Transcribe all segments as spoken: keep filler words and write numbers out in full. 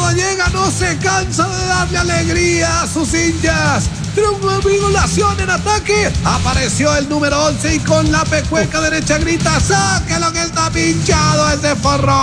Rodallega no se cansa de darle alegría a sus hinchas. Triangulación en ataque. Apareció el número once y con la pecueca derecha grita: sáquelo que está pinchado ese forro.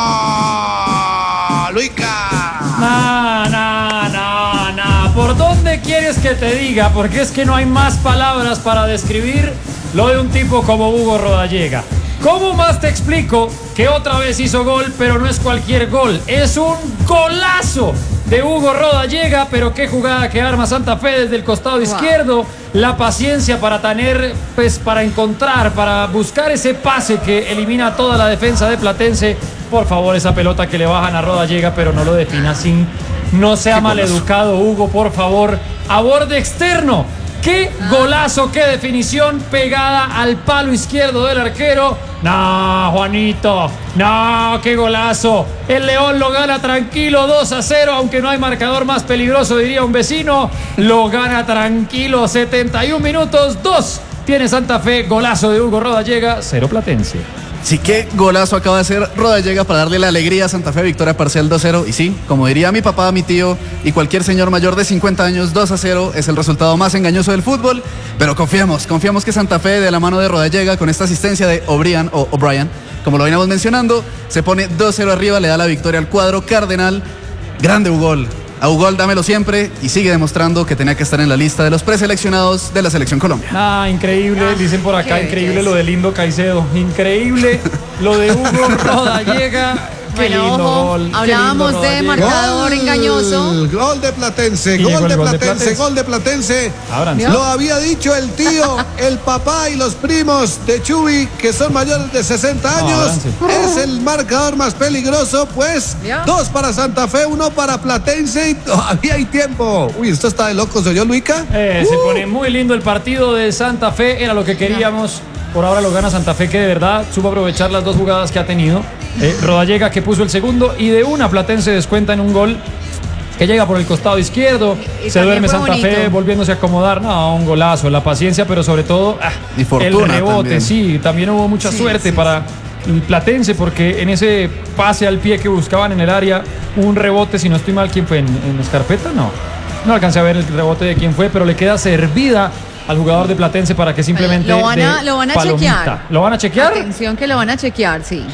Luica. No, no, no, no. ¿Por dónde quieres que te diga? Porque es que no hay más palabras para describir lo de un tipo como Hugo Rodallega. ¿Cómo más te explico que otra vez hizo gol, pero no es cualquier gol? Es un golazo de Hugo Rodallega, pero qué jugada que arma Santa Fe desde el costado wow. izquierdo. La paciencia para tener, pues para encontrar, para buscar ese pase que elimina toda la defensa de Platense. Por favor, esa pelota que le bajan a Rodallega, pero no lo defina sin... No sea maleducado, Hugo, por favor. A borde externo. ¡Qué golazo, qué definición pegada al palo izquierdo del arquero! ¡No, Juanito! ¡No, qué golazo! El León lo gana tranquilo dos a cero, aunque no hay marcador más peligroso, diría un vecino. Lo gana tranquilo, setenta y un minutos, dos. Tiene Santa Fe, golazo de Hugo Rodallega, cero Platense. Sí, qué golazo acaba de hacer Rodallega para darle la alegría a Santa Fe, victoria parcial dos a cero. Y sí, como diría mi papá, mi tío y cualquier señor mayor de cincuenta años, dos a cero es el resultado más engañoso del fútbol. Pero confiamos, confiamos que Santa Fe, de la mano de Rodallega, con esta asistencia de O'Brien, o O'Brien, como lo veníamos mencionando, se pone dos a cero arriba, le da la victoria al cuadro cardenal. Grande Ugol. A Ugol, dámelo siempre, y sigue demostrando que tenía que estar en la lista de los preseleccionados de la Selección Colombia. Ah, increíble, ah, dicen por acá, increíble belleza. Lo de Lindo Caicedo, increíble lo de Hugo Rodallega. Qué bueno, lindo ojo, gol. hablábamos lindo de marcador gol, engañoso. Gol de Platense, gol, gol de, Platense, de Platense, gol de Platense. Abranse. Lo había dicho el tío, el papá y los primos de Chuy, que son mayores de sesenta años. No, es el marcador más peligroso, pues. ¿Ya? Dos para Santa Fe, uno para Platense y todavía hay tiempo. Uy, esto está de locos, ¿oyó, Luica? Eh, uh. Se pone muy lindo el partido de Santa Fe, era lo que queríamos. Por ahora lo gana Santa Fe, que de verdad supo aprovechar las dos jugadas que ha tenido. Eh, Rodallega, que puso el segundo, y de una Platense descuenta en un gol que llega por el costado izquierdo. Y se duerme Santa bonito. Fe volviéndose a acomodar. No, un golazo, la paciencia, pero sobre todo ah, y fortuna, el rebote. También. Sí, también hubo mucha sí, suerte sí, para el Platense, porque en ese pase al pie que buscaban en el área, un rebote, si no estoy mal, ¿quién fue? ¿En, en Escarpeta? No, no alcancé a ver el rebote de quién fue, pero le queda servida al jugador de Platense para que simplemente lo van a, lo van a chequear. ¿Lo van a chequear? Atención que lo van a chequear, sí.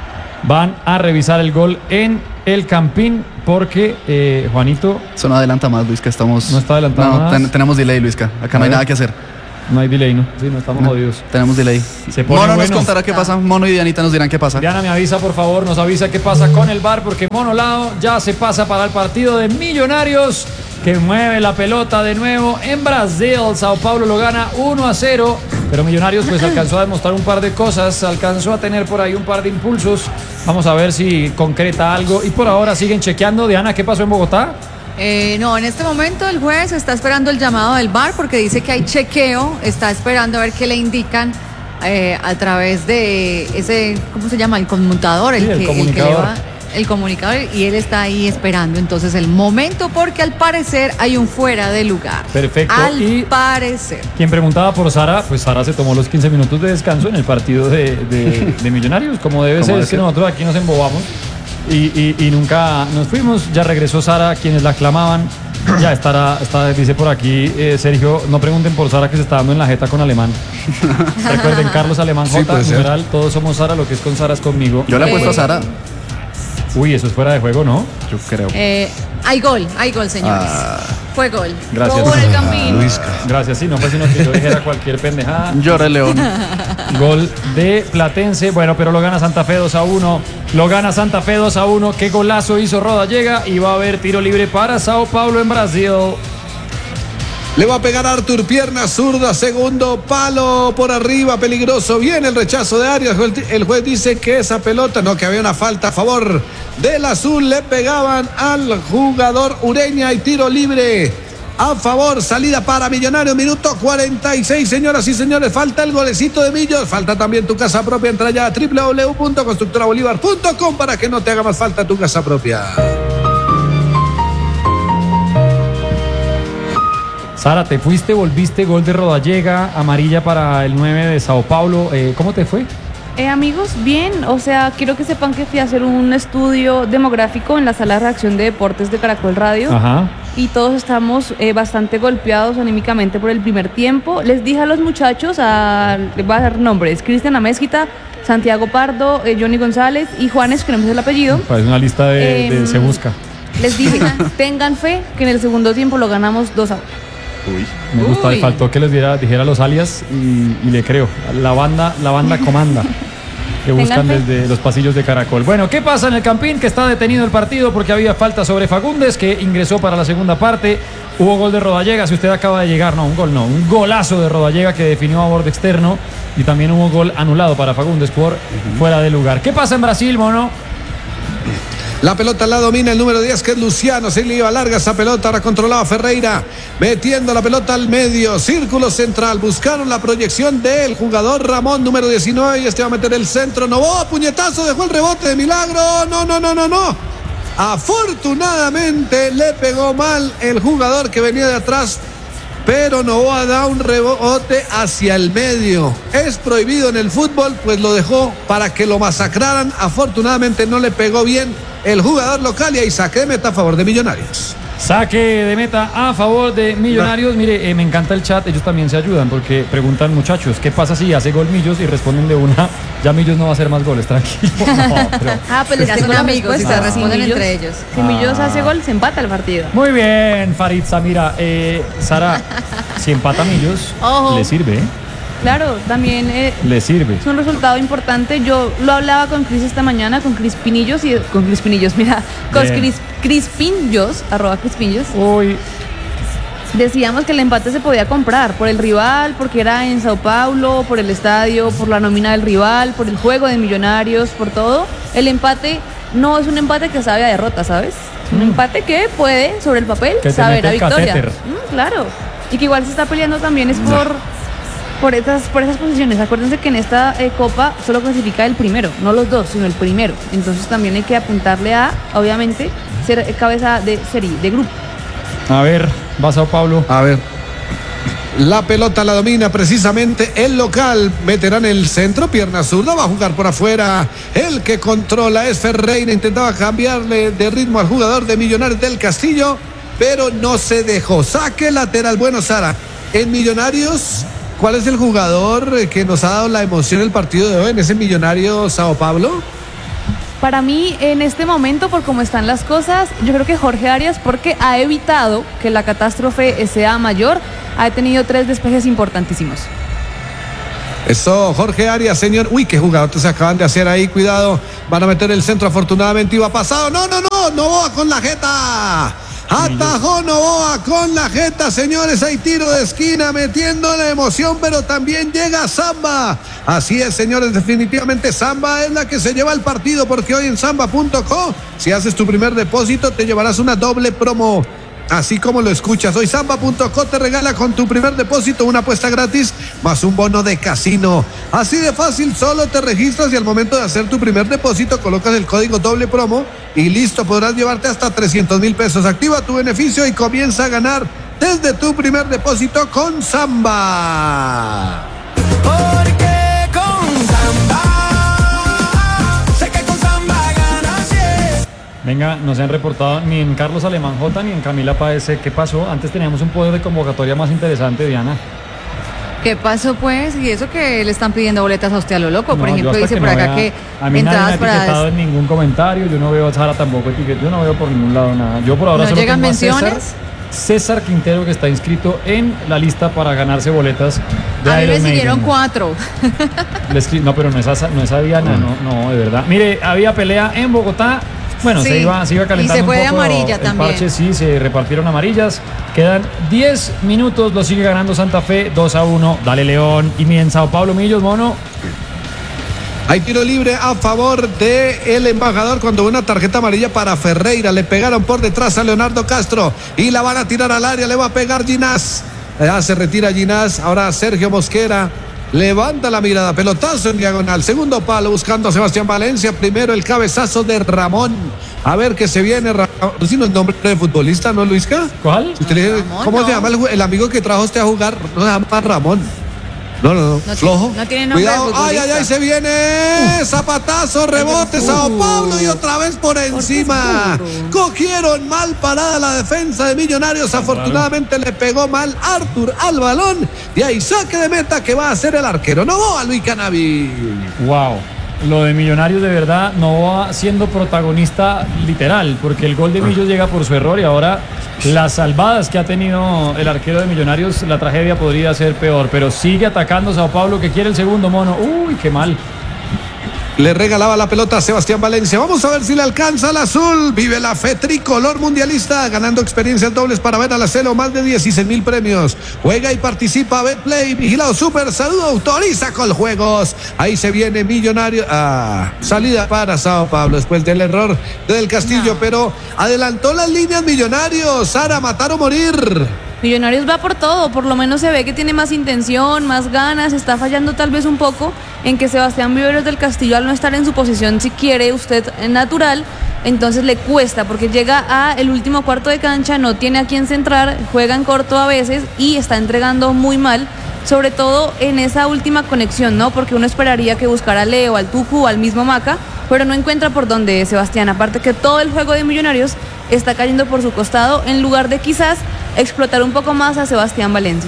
Van a revisar el gol en el Campín porque eh, Juanito... Eso no adelanta más, Luisca, estamos... No está adelantado no, más. Ten, tenemos delay, Luisca, acá no hay nada que hacer. No hay delay, ¿no? Sí, no estamos no, jodidos. Tenemos delay. Se pone Mono bueno. nos contará qué pasa. Mono y Dianita nos dirán qué pasa. Diana me avisa, por favor, nos avisa qué pasa con el V A R, porque Mono Lao ya se pasa para el partido de Millonarios, que mueve la pelota de nuevo en Brasil. Sao Paulo lo gana uno a cero, pero Millonarios pues alcanzó a demostrar un par de cosas, alcanzó a tener por ahí un par de impulsos. Vamos a ver si concreta algo. Y por ahora siguen chequeando. Diana, ¿qué pasó en Bogotá? Eh, no, en este momento el juez está esperando el llamado del V A R porque dice que hay chequeo, está esperando a ver qué le indican eh, a través de ese, ¿cómo se llama? El conmutador, el, sí, el que, comunicador. el que lleva el comunicador, y él está ahí esperando entonces el momento, porque al parecer hay un fuera de lugar. Perfecto. Al y parecer. Quien preguntaba por Sara, pues Sara se tomó los quince minutos de descanso en el partido de, de, de Millonarios, como debe ser, es que nosotros aquí nos embobamos. Y, y, y nunca nos fuimos. Ya regresó Sara, quienes la aclamaban. Ya estará, está, dice por aquí eh, Sergio, no pregunten por Sara, que se está dando en la jeta con Alemán. Recuerden, Carlos Alemán J, sí, numeral, todos somos Sara, lo que es con Sara es conmigo. Yo le he puesto eh, a Sara. Uy, eso es fuera de juego, ¿no? Yo creo. Eh, hay gol, hay gol, señores. Ah, fue gol. Gracias. Por el Campín. Luis. Gracias, sí, no fue sino que yo dijera cualquier pendejada. Llora el León. Gol de Platense, bueno, pero lo gana Santa Fe dos a uno. Lo gana Santa Fe dos a uno. Qué golazo hizo Rodallega, y va a haber tiro libre para Sao Paulo en Brasil. Le va a pegar a Artur, pierna zurda, segundo palo por arriba, peligroso. Viene el rechazo de Arias. El juez dice que esa pelota, no, que había una falta a favor del azul. Le pegaban al jugador Ureña y tiro libre a favor. Salida para Millonarios, minuto cuarenta y seis, señoras y señores. Falta el golecito de Millos. Falta también tu casa propia. Entra ya a doble u doble u doble u punto constructora bolívar punto com para que no te haga más falta tu casa propia. Sara, te fuiste, volviste, gol de Rodallega, amarilla para el nueve de Sao Paulo. Eh, ¿Cómo te fue? Eh, amigos, bien, o sea, quiero que sepan que fui a hacer un estudio demográfico en la sala de redacción de deportes de Caracol Radio. Ajá. Y todos estamos eh, bastante golpeados anímicamente por el primer tiempo. Les dije a los muchachos, a, les voy a dar nombres, Cristian Amezquita, Santiago Pardo, eh, Johnny González y Juanes, que no me sé el apellido. Parece una lista de, Eh, de Se Busca. Les dije, tengan fe que en el segundo tiempo lo ganamos dos a uno. Uy. Me gusta, Uy. faltó que les diera, dijera los alias y, y le creo. La banda, la banda comanda. Que buscan Tengan fe. desde los pasillos de Caracol. Bueno, ¿qué pasa en el Campín? Que está detenido el partido porque había falta sobre Fagundes, que ingresó para la segunda parte. Hubo gol de Rodallega, si usted acaba de llegar, no, un gol no, un golazo de Rodallega que definió a borde externo. Y también hubo gol anulado para Fagundes por fuera de lugar. ¿Qué pasa en Brasil, mono? La pelota la domina el número diez, que es Luciano. Se le iba larga esa pelota, ahora controlaba Ferreira, metiendo la pelota al medio, círculo central. Buscaron la proyección del jugador Ramón, número diecinueve, y este va a meter el centro. Novoa, puñetazo, dejó el rebote de milagro. No, no, no, no, no. Afortunadamente le pegó mal el jugador que venía de atrás, pero Novoa da un rebote hacia el medio. Es prohibido en el fútbol, pues lo dejó para que lo masacraran. Afortunadamente no le pegó bien el jugador local y ahí saque de meta a favor de Millonarios. Saque de meta a favor de Millonarios. Mire, eh, me encanta el chat, ellos también se ayudan porque preguntan, muchachos, ¿qué pasa si hace gol Millos? Y responden de una, ya Millos no va a hacer más goles, tranquilo. No, pero... Ah, pues les Ya tengo son la amigos y respuesta. se responden Si Millos- entre ellos. Si Millos Ah. hace gol, se empata el partido. Muy bien, Farid Samira. Eh, Sara, si empata Millos, Ojo. le sirve, ¿eh? Claro, también eh, Le sirve. es un resultado importante. Yo lo hablaba con Cris esta mañana, con Cris Pinillos y con Cris Pinillos, mira, con Bien. Cris, Cris Pinillos, arroba Cris Pinillos. Uy, Decíamos que el empate se podía comprar por el rival, porque era en Sao Paulo, por el estadio, por la nómina del rival, por el juego de Millonarios, por todo. El empate no es un empate que sabe a derrota, ¿sabes? Es un Mm. empate que puede, sobre el papel, Que te saber mete a el victoria. catéter. Mm, claro. Y que igual se está peleando también es por, por, esas, por esas posiciones. Acuérdense que en esta eh, Copa solo clasifica el primero, no los dos, sino el primero. Entonces también hay que apuntarle a, obviamente, ser eh, cabeza de serie, de grupo. a ver, va Sao Paulo. A ver. La pelota la domina precisamente el local. Meterá en el centro, pierna zurda, va a jugar por afuera. El que controla es Ferreira. Intentaba cambiarle de ritmo al jugador de Millonarios del Castillo, pero no se dejó. Saque lateral. Bueno, Sara, en Millonarios, ¿cuál es el jugador que nos ha dado la emoción el partido de hoy en ese Millonario Sao Paulo? Para mí, en este momento, por cómo están las cosas, yo creo que Jorge Arias, porque ha evitado que la catástrofe sea mayor, ha tenido tres despejes importantísimos. Eso, Jorge Arias, señor. Uy, qué jugadores se acaban de hacer ahí. Cuidado, van a meter el centro. Afortunadamente iba pasado. No, no, no. Novoa con la jeta. Atajó Novoa con la jeta, señores. Hay tiro de esquina metiendo la emoción, pero también llega Samba. Así es, señores. Definitivamente Samba es la que se lleva el partido, porque hoy en samba punto co, si haces tu primer depósito, te llevarás una doble promo. Así como lo escuchas, hoy samba punto co te regala con tu primer depósito una apuesta gratis más un bono de casino. Así de fácil, solo te registras y al momento de hacer tu primer depósito colocas el código doble promo y listo, podrás llevarte hasta trescientos mil pesos. Activa tu beneficio y comienza a ganar desde tu primer depósito con Samba. Porque con Samba, sé que con Samba ganas, yeah. Venga, no se han reportado ni en Carlos Alemán J ni en Camila Páez. ¿Qué pasó? Antes teníamos un poder de convocatoria más interesante, Diana. ¿Qué pasó, pues? Y eso que le están pidiendo boletas a usted a lo loco. Por No, yo ejemplo, hasta dice que por no acá vea- que a mí nadie me ha entradas etiquetado para... en ningún comentario. Yo no veo a Sara tampoco etiquetado. Yo no veo por ningún lado nada. Yo por ahora ¿No solo llegan tengo a César, menciones? César Quintero, que está inscrito en la lista para ganarse boletas de A mí me Iron siguieron Maiden. cuatro. Le escri- No, pero no es, a, no es a Diana, no, no, de verdad. Mire, había pelea en Bogotá. Bueno, Sí, se iba, se iba y calentando se fue un de poco amarilla el también. parche, sí, se repartieron amarillas. Quedan diez minutos, lo sigue ganando Santa Fe dos a uno. Dale León. Y mi en Sao Paulo, Millos, mono. Hay tiro libre a favor de el embajador cuando hubo una tarjeta amarilla para Ferreira. Le pegaron por detrás a Leonardo Castro y la van a tirar al área. Le va a pegar Ginás. Ya se retira Ginás. Ahora Sergio Mosquera levanta la mirada. Pelotazo en diagonal. Segundo palo buscando a Sebastián Valencia. Primero el cabezazo de Ramón. A ver qué se viene. Ramón. Si no es nombre de futbolista, ¿no, Luisca? ¿Cuál? Si usted le dice, Ramón, ¿cómo no. se llama el, ju- el amigo que trajo usted a jugar? No se llama Ramón. No, no, no, No flojo. tiene- no tiene nombre de Cuidado, ay, ay, futbolista. ay, se viene zapatazo, rebote, Sao Paulo y otra vez por encima. Cogieron mal parada la defensa de Millonarios, afortunadamente le pegó mal Arthur al balón y ahí saque de meta que va a hacer el arquero. No va Luis Cannavì. Wow. Lo de Millonarios de verdad no va siendo protagonista literal, porque el gol de Millos llega por su error y ahora las salvadas que ha tenido el arquero de Millonarios, la tragedia podría ser peor, pero sigue atacando Sao Paulo que quiere el segundo mono. Uy, qué mal. Le regalaba la pelota a Sebastián Valencia. Vamos a ver si le alcanza al azul. Vive la fe tricolor mundialista, ganando experiencias dobles para ver a la Celo. Más de dieciséis mil premios. Juega y participa Betplay. Vigilado Super. Saludo. Autoriza Coljuegos. Ahí se viene Millonario. Ah, salida para Sao Paulo después del error del Castillo. No. Pero adelantó las líneas Millonarios. Sara, matar o morir. Millonarios va por todo, por lo menos se ve que tiene más intención, más ganas, está fallando tal vez un poco en que Sebastián Viveros del Castillo, al no estar en su posición, si quiere usted, natural, entonces le cuesta, porque llega a el último cuarto de cancha, no tiene a quién centrar, juega en corto a veces y está entregando muy mal, sobre todo en esa última conexión, ¿no? Porque uno esperaría que buscara a Leo, al Tucu, al mismo Maca, pero no encuentra por dónde Sebastián, aparte que todo el juego de Millonarios está cayendo por su costado, en lugar de quizás explotar un poco más a Sebastián Valencia.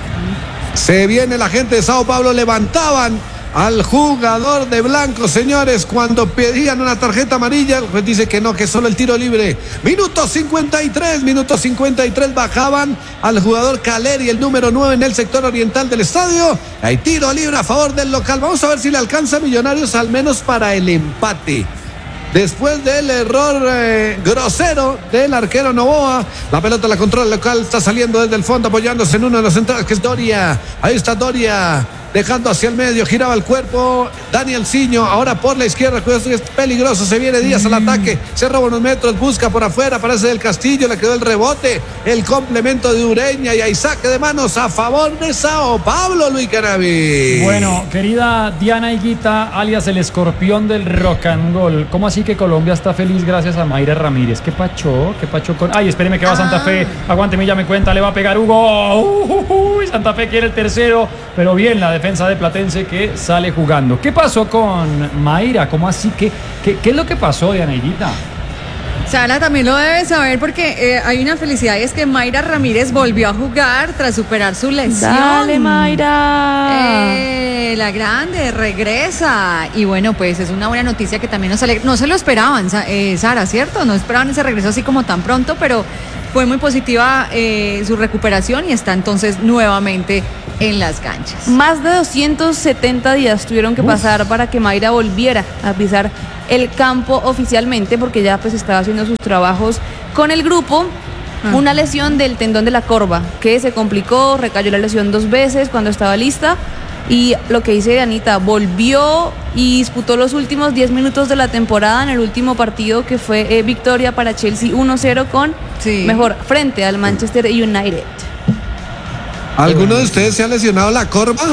Se viene la gente de Sao Paulo, levantaban al jugador de blanco, señores, cuando pedían una tarjeta amarilla, pues dice que no, que solo el tiro libre. Minuto cincuenta y tres, minuto cincuenta y tres, bajaban al jugador Caleri, el número nueve en el sector oriental del estadio. Hay tiro libre a favor del local. Vamos a ver si le alcanza a Millonarios al menos para el empate. Después del error eh, grosero del arquero Novoa, la pelota la controla el local, está saliendo desde el fondo apoyándose en uno de los centrales que es Doria. Ahí está Doria, dejando hacia el medio, giraba el cuerpo Daniel Ciño, ahora por la izquierda, es peligroso, se viene Díaz al ataque, se roba unos metros, busca por afuera, aparece del Castillo, le quedó el rebote, el complemento de Ureña y hay saque de manos a favor de Sao Paulo, Luis Cannavì. Bueno, querida Diana Higuita, alias el escorpión del rock and roll, ¿cómo así que Colombia está feliz gracias a Mayra Ramírez? ¿Qué pacho? ¿Qué pacho con...? Ay, espéreme que va ah. Santa Fe, aguánteme, ya me cuenta, le va a pegar Hugo, uh, uh, uh, Santa Fe quiere el tercero, pero bien la defensa de Platense que sale jugando. ¿Qué pasó con Mayra? ¿Cómo así? ¿Qué, qué, qué es lo que pasó, Diana Higuita? Sara también lo debe saber porque eh, hay una felicidad y es que Mayra Ramírez volvió a jugar tras superar su lesión. ¡Dale, Mayra! Eh, la grande regresa y bueno, pues es una buena noticia que también nos alegra. No se lo esperaban, eh, Sara, ¿cierto? No esperaban ese regreso así como tan pronto, pero fue muy positiva eh, su recuperación y está entonces nuevamente en las canchas. Más de doscientos setenta días tuvieron que Uf. pasar para que Mayra volviera a pisar el campo oficialmente, porque ya pues estaba haciendo sus trabajos con el grupo. Ah. Una lesión del tendón de la corva que se complicó, recayó la lesión dos veces cuando estaba lista y lo que dice Anita, volvió y disputó los últimos diez minutos de la temporada en el último partido que fue eh, victoria para Chelsea uno cero con sí. mejor frente al Manchester United. ¿Alguno de ustedes se ha lesionado la corva?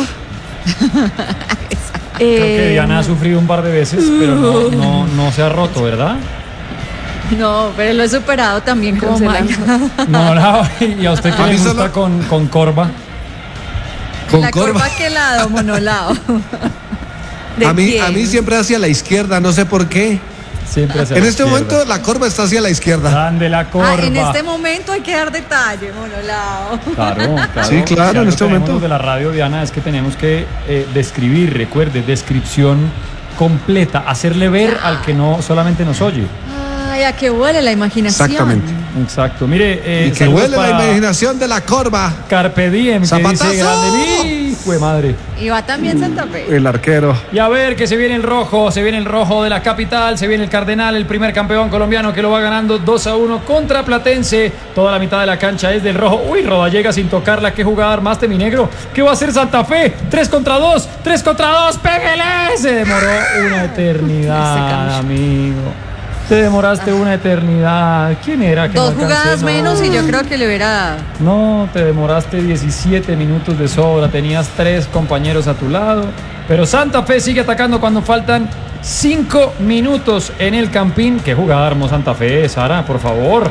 Creo que Diana ha sufrido un par de veces, pero no, no, no se ha roto, ¿verdad? No, pero lo he superado también como Mayra. No, no, ¿y a usted qué le gusta solo... con, con corva? ¿Con la corva? corva qué lado, monolado? A mí, a mí siempre hacia la izquierda, no sé por qué. Siempre hacia en la este izquierda. momento la corva está hacia la izquierda. Dan de la corva. Ah, en este momento hay que dar detalle, monolado. Claro, claro. Sí, claro, si en este momento. De la radio, Diana, es que tenemos que eh, describir, recuerde, descripción completa, hacerle ver al que no solamente nos oye. Ay, a que huele la imaginación. Exactamente. Exacto. Mire, eh, y que huele la imaginación de la corva. Carpe diem, ¡Zapatazo! Que dice grande, fue madre. Y va también Santa Fe. El arquero. Y a ver que se viene el rojo, se viene el rojo de la capital, se viene el Cardenal, el primer campeón colombiano que lo va ganando dos a uno contra Platense. Toda la mitad de la cancha es del rojo. Uy, Rodallega sin tocarla, qué jugador más de mi negro. ¿Qué va a hacer Santa Fe? Tres contra dos, tres contra dos, pégale. Se demoró una eternidad, amigo. Te demoraste una eternidad. ¿Quién era? Que Dos no jugadas no. menos y yo creo que le hubiera dado. No, te demoraste diecisiete minutos de sobra. Tenías tres compañeros a tu lado. Pero Santa Fe sigue atacando cuando faltan cinco minutos en el Campín. Qué jugada armó Santa Fe, Sara, por favor.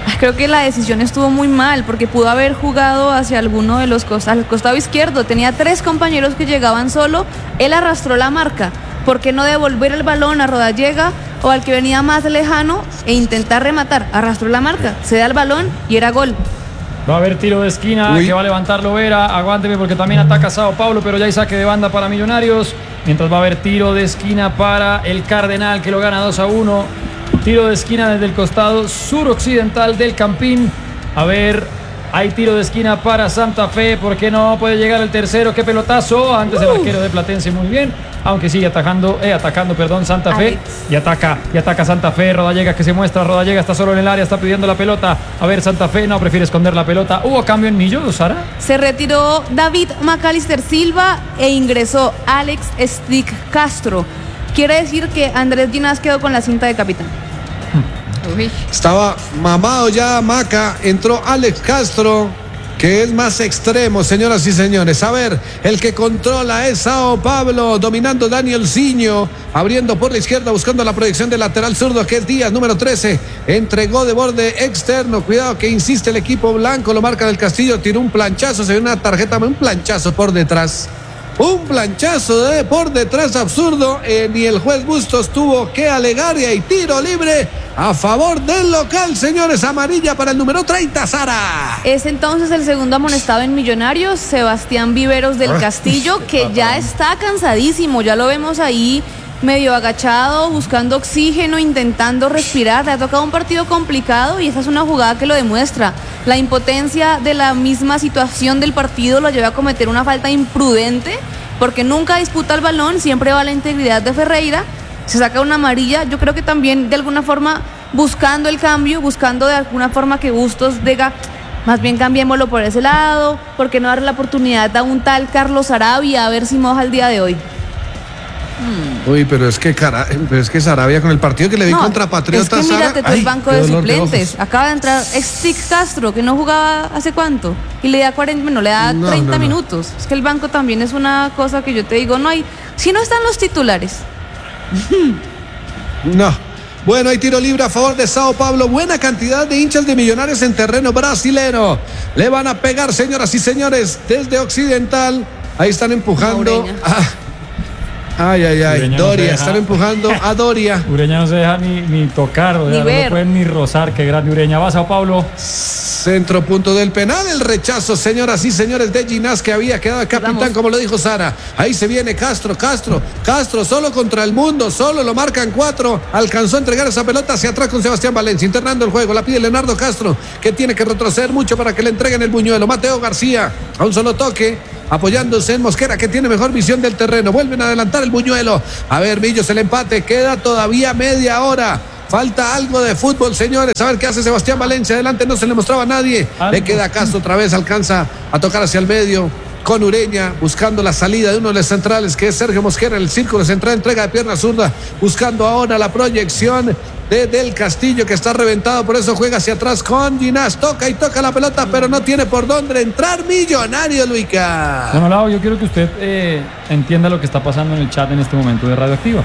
Creo que la decisión estuvo muy mal porque pudo haber jugado hacia alguno de los costados, al costado izquierdo. Tenía tres compañeros que llegaban solo. Él arrastró la marca. ¿Por qué no devolver el balón a Rodallega o al que venía más lejano e intentar rematar? Arrastró la marca, se da el balón y era gol. Va a haber tiro de esquina. Uy. Que va a levantar Lovera. Aguánteme porque también ataca Sao Paulo, pero ya hay saque de banda para Millonarios. Mientras va a haber tiro de esquina para el Cardenal, que lo gana dos a uno. Tiro de esquina desde el costado suroccidental del Campín. A ver, hay tiro de esquina para Santa Fe. ¿Por qué no puede llegar el tercero? ¡Qué pelotazo! Antes el arquero de Platense muy bien. Aunque sigue atajando, eh, atacando, perdón, Santa Fe. Alex. Y ataca, y ataca Santa Fe. Rodallega que se muestra. Rodallega está solo en el área, está pidiendo la pelota. A ver, Santa Fe, no, prefiere esconder la pelota. ¿Hubo cambio en Millo, Sara? Se retiró David Macalister Silva e ingresó Alex Stick Castro. Quiere decir que Andrés Ginás quedó con la cinta de capitán. Uy. Estaba mamado ya Maca, entró Alex Castro, que es más extremo, señoras y señores. A ver, el que controla es Sao Paulo, dominando Daniel Ciño, abriendo por la izquierda, buscando la proyección del lateral zurdo, que es Díaz, número trece, entregó de borde externo, cuidado que insiste el equipo blanco, lo marca del Castillo, tiró un planchazo, se ve una tarjeta, un planchazo por detrás. Un planchazo de por detrás absurdo, eh, ni el juez Bustos tuvo que alegar y hay tiro libre a favor del local, señores. Amarilla para el número treinta, Sara. Es entonces el segundo amonestado en Millonarios, Sebastián Viveros del Castillo, que ya está cansadísimo, ya lo vemos ahí medio agachado, buscando oxígeno, intentando respirar. Le ha tocado un partido complicado y esa es una jugada que lo demuestra. La impotencia de la misma situación del partido lo lleva a cometer una falta imprudente porque nunca disputa el balón, siempre va a la integridad de Ferreira. Se saca una amarilla, yo creo que también de alguna forma buscando el cambio, buscando de alguna forma que Bustos diga, más bien cambiémoslo por ese lado, porque no darle la oportunidad a un tal Carlos Sarabia a ver si moja el día de hoy. Hmm. Uy, pero es que cara, pero es que Sarabia con el partido que le vi no, contra Patriotas. Es que mírate todo el banco de suplentes. De Acaba de entrar Stick Castro, que no jugaba hace cuánto, y le da cuarenta, bueno, le da no, treinta no, no. minutos. Es que el banco también es una cosa que yo te digo, no hay, si no están los titulares. No. Bueno, hay tiro libre a favor de Sao Paulo. Buena cantidad de hinchas de Millonarios en terreno brasilero. Le van a pegar, señoras y señores, desde Occidental. Ahí están empujando. Ay, ay, ay. Ureña Doria, no están empujando a Doria. Ureña no se deja ni, ni tocar, o sea, ni no lo pueden ni rozar. Qué grande Ureña. Va Sao Paulo. Centro, punto del penal. El rechazo, señoras y señores, de Ginás, que había quedado capitán, Vamos. como lo dijo Sara. Ahí se viene Castro, Castro, Castro, solo contra el mundo, solo lo marcan cuatro. Alcanzó a entregar esa pelota hacia atrás con Sebastián Valencia, internando el juego. La pide Leonardo Castro, que tiene que retroceder mucho para que le entreguen el buñuelo. Mateo García, a un solo toque, apoyándose en Mosquera, que tiene mejor visión del terreno. Vuelven a adelantar el buñuelo. A ver, Millos, el empate. Queda todavía media hora. Falta algo de fútbol, señores. A ver qué hace Sebastián Valencia. Adelante no se le mostraba a nadie. ¿Algo? Le queda Castro otra vez. Alcanza a tocar hacia el medio con Ureña, buscando la salida de uno de los centrales, que es Sergio Mosquera. El círculo central, entrega de pierna zurda, buscando ahora la proyección de Del Castillo, que está reventado, por eso juega hacia atrás con Ginás. Toca y toca la pelota, pero no tiene por dónde entrar. Millonario, Luica. Don Olavo, yo quiero que usted eh, entienda lo que está pasando en el chat en este momento de Radioactiva.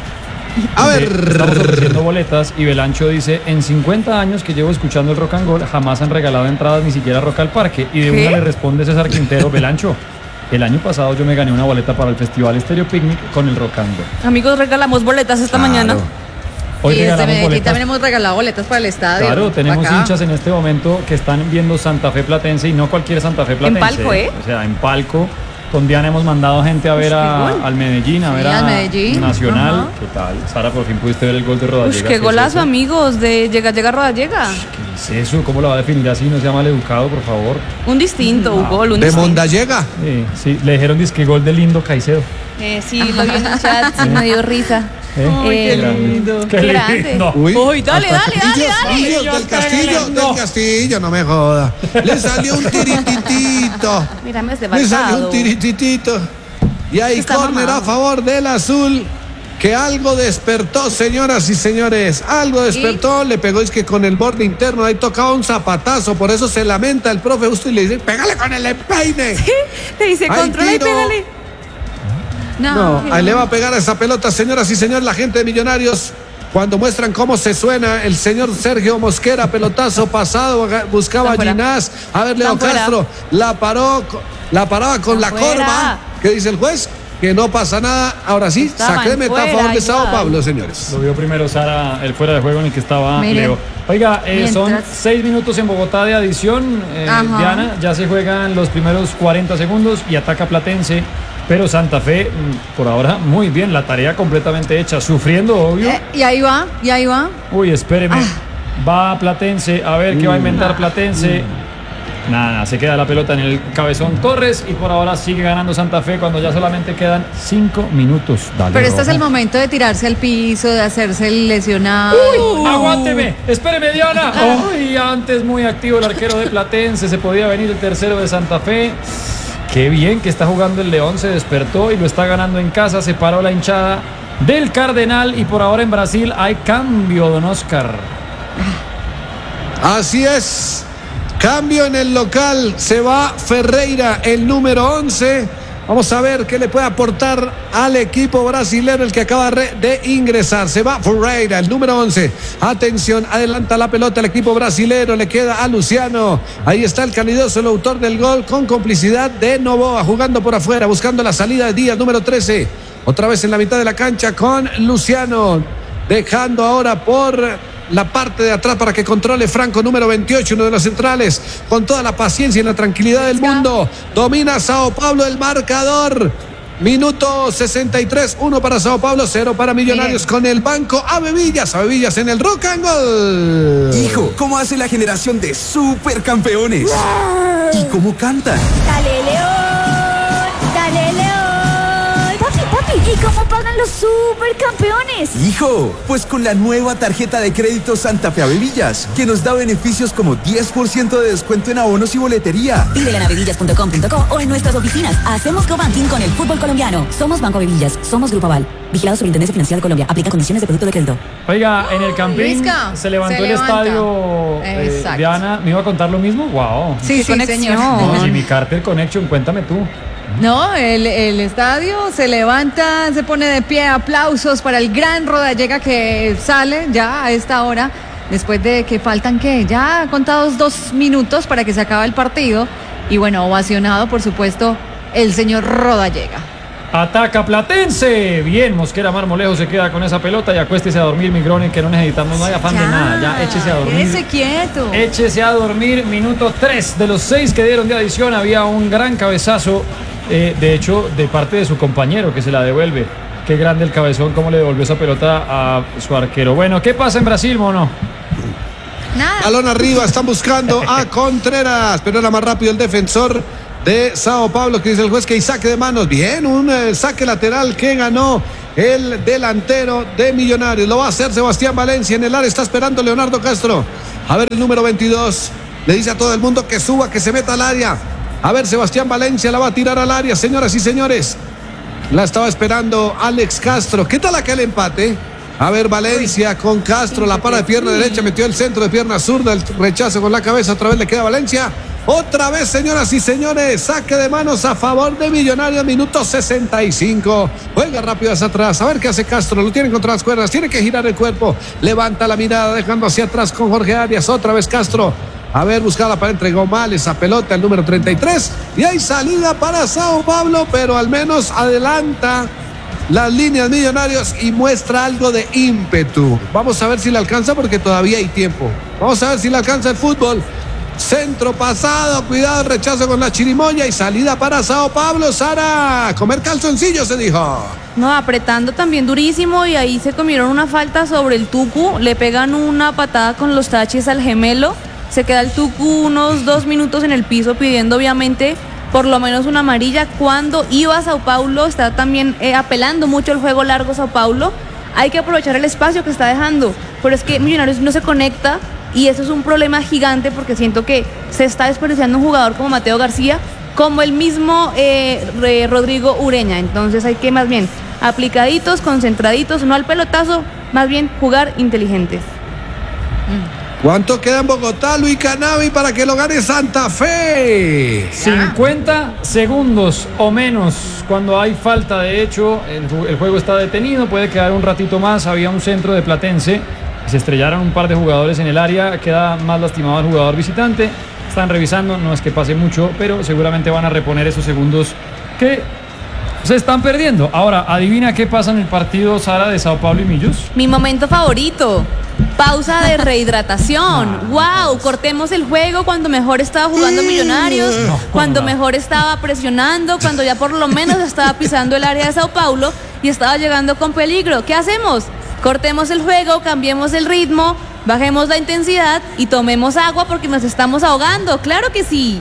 A ver, estamos ofreciendo boletas y Belancho dice: en cincuenta años que llevo escuchando el Rock and Roll, jamás han regalado entradas ni siquiera Rock al Parque. Y de ¿Qué? una le responde César Quintero: Belancho, el año pasado yo me gané una boleta para el Festival Estéreo Picnic con el Rock and Roll. Amigos, regalamos boletas esta claro. mañana. Hoy y desde Medellín también hemos regalado boletas para el estadio. Claro, tenemos hinchas en este momento que están viendo Santa Fe Platense, y no cualquier Santa Fe Platense. En palco, ¿eh? O sea, en palco. Con Diana hemos mandado gente a ver a, al Medellín, a sí, ver a Medellín. Nacional. Ajá. ¿Qué tal? Sara, por fin pudiste ver el gol de Rodallega. Uy, qué golazo, es amigos, de Llega, Llega, Rodallega. ¿Qué es eso? ¿Cómo lo va a definir así? No sea mal educado, por favor. Un distinto, un gol, un de distinto. Mondallega. Sí, sí, le dijeron disque gol de Lindo Caicedo. Eh, sí, lo vi en el chat, sí, me dio risa. ¿Eh? Uy, qué lindo. Qué grande. No. Uy, Uy, dale, dale, dale, dale. Millos, del Castillo, del Castillo, no me joda. Le salió un tirititito. Mírame este Le salió un tirititito. Y hay córner a favor del azul, que algo despertó, señoras y señores. Algo despertó, ¿Y? le pegó, es que con el borde interno, ahí tocaba un zapatazo, por eso se lamenta el profe Justo y le dice: pégale con el empeine. Sí, le dice: controla y pégale. No, no, ahí le va a pegar a esa pelota, señoras y señores, la gente de Millonarios. cuando muestran cómo se suena el señor Sergio Mosquera, pelotazo pasado, buscaba a Ginás, a ver Leo Castro, la paró, la paraba con la corva. ¿Qué dice el juez? Que no pasa nada. Ahora sí, saque de meta a favor de Sao Paulo, señores. Lo vio primero Sara, el fuera de juego en el que estaba Miren, Leo. Oiga, eh, son seis minutos en Bogotá de adición, eh, Diana. Ya se juegan los primeros cuarenta segundos y ataca Platense. Pero Santa Fe, por ahora, muy bien. La tarea completamente hecha. Sufriendo, obvio. Eh, y ahí va, y ahí va. Uy, espéreme. Ah. Va Platense. A ver qué uh, va a inventar Platense. Uh. Nada, se queda la pelota en el cabezón Torres y por ahora sigue ganando Santa Fe cuando ya solamente quedan cinco minutos. Dale, Pero este Rojo. es el momento de tirarse al piso, de hacerse el lesionado. ¡Uy! ¡Aguánteme! ¡Espéreme, Diana! ¡Uy! Antes muy activo el arquero de Platense. Se podía venir el tercero de Santa Fe. Qué bien que está jugando el León. Se despertó y lo está ganando en casa. Se paró la hinchada del Cardenal y por ahora en Brasil hay cambio, don Oscar. Así es. Cambio en el local, se va Ferreira, el número once. Vamos a ver qué le puede aportar al equipo brasileño, el que acaba de ingresar. Se va Ferreira, el número once. Atención, adelanta la pelota el equipo brasileño, le queda a Luciano. Ahí está el calidoso, el autor del gol, con complicidad de Novoa, jugando por afuera, buscando la salida de Díaz, número trece. Otra vez en la mitad de la cancha con Luciano, dejando ahora por la parte de atrás para que controle Franco, número veintiocho, uno de los centrales, con toda la paciencia y la tranquilidad del mundo. Domina Sao Paulo el marcador. Minuto sesenta y tres, uno para Sao Paulo, cero para Millonarios. Bien. Con el banco a Bebillas, a Bebillas en el Rock and Goal. Hijo, ¿cómo hace la generación de supercampeones? ¡Wow! ¿Y cómo cantan? Dale, León, dale, León. ¿Y cómo pagan los supercampeones? Hijo, pues con la nueva tarjeta de crédito Santa Fe Bebillas, que nos da beneficios como diez por ciento de descuento en abonos y boletería. Pídela en bebillas punto com punto co o en nuestras oficinas. Hacemos cobanking con el fútbol colombiano. Somos Banco Bebillas, somos Grupo Aval. Vigilado Superintendencia Financiera de Colombia. Aplica condiciones de producto de crédito. Oiga, en el Campín Luisca, se levantó se el levanta. estadio. Eh, Diana, ¿me iba a contar lo mismo? Wow. Sí, sí, señor. No, Jimmy Carter Connection, cuéntame tú. No, el, el estadio se levanta, se pone de pie, aplausos para el gran Rodallega que sale ya a esta hora, después de que faltan que ya contados dos minutos para que se acabe el partido. Y bueno, ovacionado por supuesto el señor Rodallega. Ataca Platense. Bien, Mosquera Marmolejo se queda con esa pelota y acuéstese a dormir, Migrone, que no necesitamos, no hay afán ya, de nada. Ya, échese a dormir. Quédese quieto. Échese a dormir. Minuto tres de los seis que dieron de adición. Había un gran cabezazo. Eh, de hecho, de parte de su compañero que se la devuelve. Qué grande el cabezón, cómo le devolvió esa pelota a su arquero. Bueno, ¿qué pasa en Brasil, mono? Nada. Balón arriba, están buscando a Contreras, pero era más rápido el defensor de Sao Paulo, que dice el juez que hay saque de manos. Bien, un eh, saque lateral que ganó el delantero de Millonarios. Lo va a hacer Sebastián Valencia en el área, está esperando Leonardo Castro. A ver, el número veintidós le dice a todo el mundo que suba, que se meta al área. A ver, Sebastián Valencia la va a tirar al área, señoras y señores. La estaba esperando Alex Castro. ¿Qué tal aquel empate? A ver, Valencia con Castro, la para de pierna derecha, metió el centro de pierna zurda, el rechazo con la cabeza, otra vez le queda a Valencia. Otra vez, señoras y señores, saque de manos a favor de Millonarios, minuto sesenta y cinco. Juega rápido hacia atrás, a ver qué hace Castro, lo tiene contra las cuerdas, tiene que girar el cuerpo, levanta la mirada, dejando hacia atrás con Jorge Arias, otra vez Castro. A ver, buscaba para entregó mal esa pelota, el número treinta y tres. Y hay salida para Sao Paulo, pero al menos adelanta las líneas Millonarios y muestra algo de ímpetu. Vamos a ver si le alcanza porque todavía hay tiempo. Vamos a ver si le alcanza el fútbol. Centro pasado, cuidado, el rechazo con la chirimoya y salida para Sao Paulo. Sara, comer calzoncillo se dijo. No, apretando también durísimo y ahí se comieron una falta sobre el Tucu. Le pegan una patada con los taches al gemelo. Se queda el Tucu unos dos minutos en el piso pidiendo obviamente por lo menos una amarilla. Cuando iba a Sao Paulo, está también eh, apelando mucho el juego largo Sao Paulo. Hay que aprovechar el espacio que está dejando, pero es que Millonarios no se conecta y eso es un problema gigante porque siento que se está desperdiciando un jugador como Mateo García, como el mismo eh, Rodrigo Ureña. Entonces hay que más bien aplicaditos, concentraditos, no al pelotazo, más bien jugar inteligentes. Mm. ¿Cuánto queda en Bogotá, Luis Canavi, para que lo gane Santa Fe? cincuenta segundos o menos cuando hay falta. De hecho, el, el juego está detenido, puede quedar un ratito más. Había un centro de Platense, se estrellaron un par de jugadores en el área, queda más lastimado el jugador visitante. Están revisando, no es que pase mucho, pero seguramente van a reponer esos segundos que se están perdiendo. Ahora, adivina qué pasa en el partido, Sara, de Sao Paulo y Millos. Mi momento favorito. Pausa de rehidratación. Wow, cortemos el juego cuando mejor estaba jugando Millonarios, No, cuando no. mejor estaba presionando, cuando ya por lo menos estaba pisando el área de Sao Paulo y estaba llegando con peligro. ¿Qué hacemos? Cortemos el juego, cambiemos el ritmo, bajemos la intensidad y tomemos agua porque nos estamos ahogando. Claro que sí.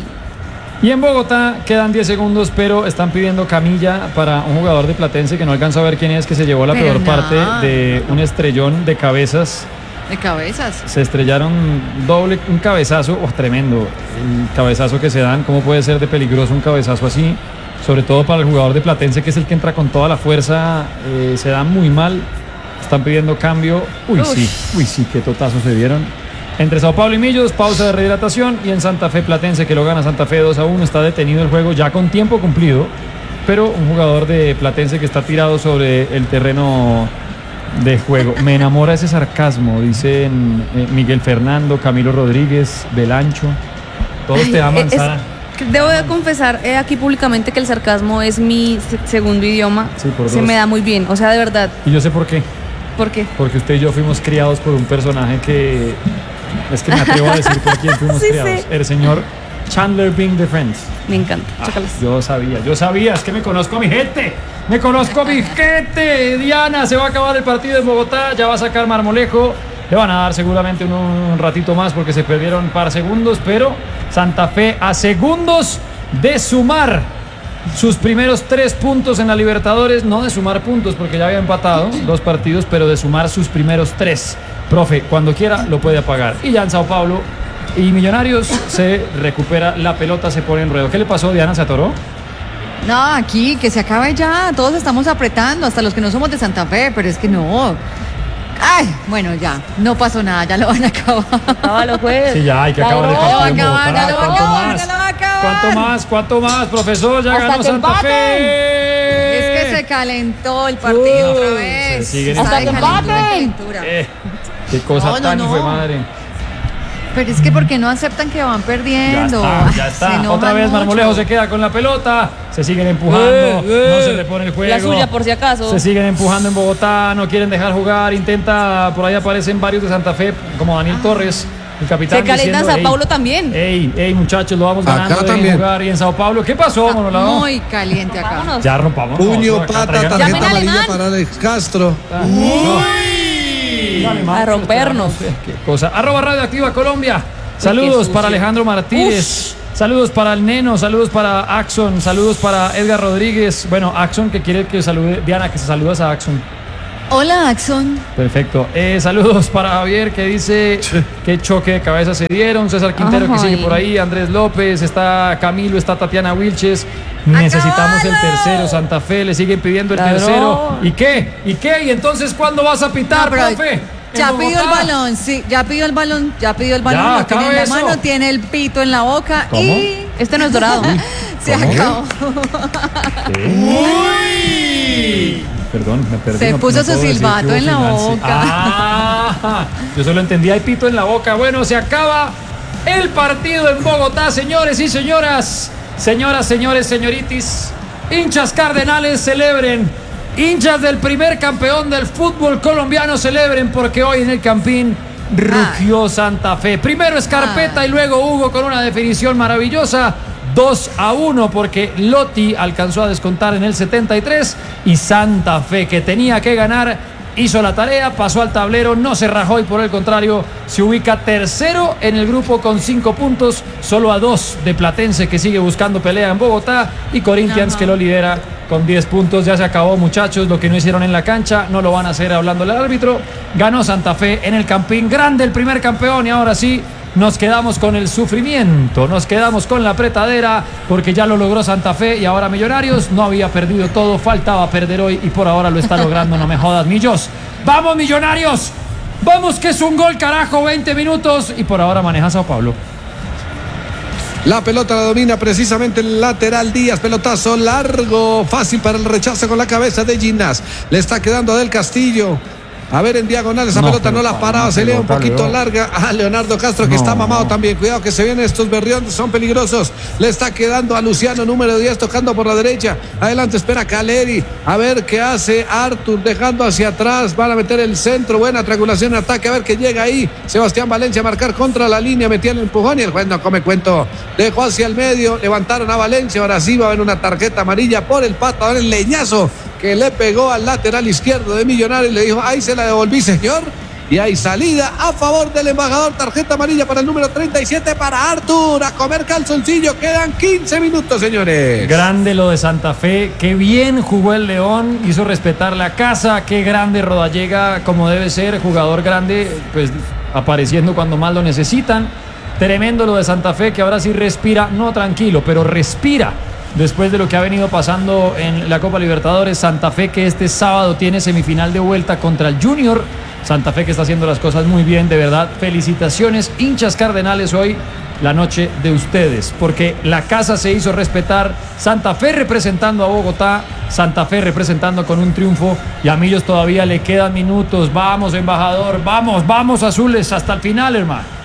Y en Bogotá quedan diez segundos, pero están pidiendo camilla para un jugador de Platense que no alcanza a ver quién es, que se llevó la Pero peor no. parte de un estrellón de cabezas. De cabezas. Se estrellaron doble, un cabezazo, oh, tremendo, el cabezazo que se dan. ¿Cómo puede ser de peligroso un cabezazo así? Sobre todo para el jugador de Platense, que es el que entra con toda la fuerza, eh, se da muy mal. Están pidiendo cambio. Uy, Uy. sí, uy, sí, qué totazos se dieron. Entre Sao Paulo y Millos, pausa de rehidratación. Y en Santa Fe Platense, que lo gana Santa Fe dos a uno, está detenido el juego ya con tiempo cumplido. Pero un jugador de Platense que está tirado sobre el terreno de juego. Me enamora ese sarcasmo, dicen eh, Miguel Fernando, Camilo Rodríguez, Belancho. Todos te aman, Es- Sara. Debo de confesar eh, aquí públicamente que el sarcasmo es mi se- segundo idioma. Sí, por Se dos. me da muy bien, o sea, de verdad. Y yo sé por qué. ¿Por qué? Porque usted y yo fuimos criados por un personaje que... Es que me atrevo a decir por quién fuimos Sí, criados. sí. El señor Chandler Bing de Friends. Me encanta. Ah, Chócalas. yo sabía, yo sabía, es que me conozco a mi gente. Me conozco a mi gente. Diana, se va a acabar el partido en Bogotá, ya va a sacar Marmolejo. Le van a dar seguramente un, un ratito más porque se perdieron un par de segundos, pero Santa Fe a segundos de sumar sus primeros tres puntos en la Libertadores, no de sumar puntos porque ya había empatado dos partidos, pero de sumar sus primeros tres. Profe, cuando quiera lo puede apagar. Y ya en Sao Paulo y Millonarios se recupera la pelota, se pone en ruedo. ¿Qué le pasó, Diana? ¿Se atoró? No, aquí, que se acabe ya. Todos estamos apretando, hasta los que no somos de Santa Fe, pero es que no. Ay, bueno, ya, no pasó nada, ya lo van a acabar. Acábalo, pues. Sí, ya hay que acabar el Ya lo partido va a en acabar, Bogotá. ya lo va a ¿Cuánto acabar, más? ya lo va a acabar. ¿Cuánto más? ¿Cuánto más, profesor? Ya Hasta ganó que Santa empaten. Fe. Es que se calentó el partido Uy, otra se vez. siguen Está de Hasta que calentura, empaten. calentura. Eh, qué cosa No, no, tan no. hijo de madre. Pero es que porque no aceptan que van Ya perdiendo. está, ya Se está. enojan Otra vez mucho. Marmolejo se queda con la pelota. Se siguen empujando. Eh, eh. No se repone el juego. La suya, por si acaso. Se siguen empujando en Bogotá. No quieren dejar jugar. Intenta. Por ahí aparecen varios de Santa Fe, como Daniel Torres, el capitán. Se calienta en diciendo, Sao "Ey, Paulo también". Ey, ey, muchachos, lo vamos Acá ganando. Dejen también. jugar. Y en Sao Paulo, ¿qué pasó, Está Monolao? muy caliente acá. Vámonos. Ya rompamos. Puño, Acá pata, traigan- tarjeta Llamen a amarilla Alemán. para Alex Castro. Uy. Alemán, A rompernos. pues, qué cosa. Arroba Radioactiva Colombia. Saludos sucio. para Alejandro Martínez. Saludos para el Neno. Saludos para Axon. Saludos para Edgar Rodríguez. Bueno, Axon que quiere que salude. Diana, que se saludas a Axon. Hola, Axon. Perfecto. Eh, saludos para Javier que dice qué choque de cabeza se dieron. César Quintero que Ay. sigue por ahí. Andrés López. Está Camilo. Está Tatiana Wilches. Necesitamos el ¡Acábalo! tercero. Santa Fe le siguen pidiendo el Ladrón. tercero. ¿Y qué? ¿Y qué? ¿Y entonces cuándo vas a pitar, No, pero profe? ya ¿En pidió el Bogotá? balón, sí, ya pidió el balón, ya pidió el balón, Ya, lo tiene en la acabe eso. mano, tiene el pito en la boca ¿Cómo? y Este no es dorado. se ¿Cómo? acabó. ¡Uy! Perdón, me perdí. Se no- puso no su puedo decir silbato que hubo en la final, sí. boca. Ah, yo solo entendía hay pito en la boca. Bueno, se acaba el partido en Bogotá, señores y señoras. Señoras, señores, señoritis. Hinchas cardenales, celebren. Hinchas del primer campeón del fútbol colombiano, celebren porque hoy en el Campín rugió Santa Fe. Primero Escarpeta Ay. y luego Hugo con una definición maravillosa. dos a uno porque Lotti alcanzó a descontar en el setenta y tres y Santa Fe, que tenía que ganar, hizo la tarea, pasó al tablero, no se rajó y por el contrario se ubica tercero en el grupo con cinco puntos, solo a dos de Platense, que sigue buscando pelea en Bogotá, y Corinthians, Ajá. que lo lidera con diez puntos. Ya se acabó, muchachos, lo que no hicieron en la cancha no lo van a hacer hablándole al árbitro. Ganó Santa Fe en el Campín, grande el primer campeón, y ahora sí nos quedamos con el sufrimiento, nos quedamos con la apretadera, porque ya lo logró Santa Fe y ahora Millonarios no había perdido todo, faltaba perder hoy y por ahora lo está logrando, no me jodas, Millos. ¡Vamos, Millonarios! Vamos que es un gol, carajo, veinte minutos. Y por ahora maneja Sao Paulo. La pelota la domina precisamente el lateral Díaz. Pelotazo largo, fácil para el rechazo con la cabeza de Ginás. Le está quedando a Del Castillo. A ver, en diagonal esa no, pelota no la paraba, se le da un poquito León. larga a Leonardo Castro, que no, está mamado no. también. Cuidado que se vienen estos berriones, son peligrosos. Le está quedando a Luciano, número diez, tocando por la derecha. Adelante espera Caleri. A ver qué hace Arthur, dejando hacia atrás. Van a meter el centro, buena triangulación, ataque. A ver qué llega ahí. Sebastián Valencia a marcar contra la línea, metía el empujón y el juez no come cuento. Dejó hacia el medio, levantaron a Valencia. Ahora sí va a haber una tarjeta amarilla por el patador, el leñazo que le pegó al lateral izquierdo de Millonarios y le dijo, ahí se la devolví, señor. Y hay salida a favor del embajador, tarjeta amarilla para el número treinta y siete para Arthur, a comer calzoncillo, quedan quince minutos, señores. Grande lo de Santa Fe, qué bien jugó el León, hizo respetar la casa, qué grande Rodallega, como debe ser, jugador grande, pues apareciendo cuando más lo necesitan. Tremendo lo de Santa Fe, que ahora sí respira, no tranquilo, pero respira. Después de lo que ha venido pasando en la Copa Libertadores, Santa Fe que este sábado tiene semifinal de vuelta contra el Junior. Santa Fe que está haciendo las cosas muy bien, de verdad. Felicitaciones, hinchas cardenales, hoy la noche de ustedes, porque la casa se hizo respetar. Santa Fe representando a Bogotá, Santa Fe representando con un triunfo, y a Millos todavía le quedan minutos. Vamos, embajador, vamos, vamos azules hasta el final, hermano.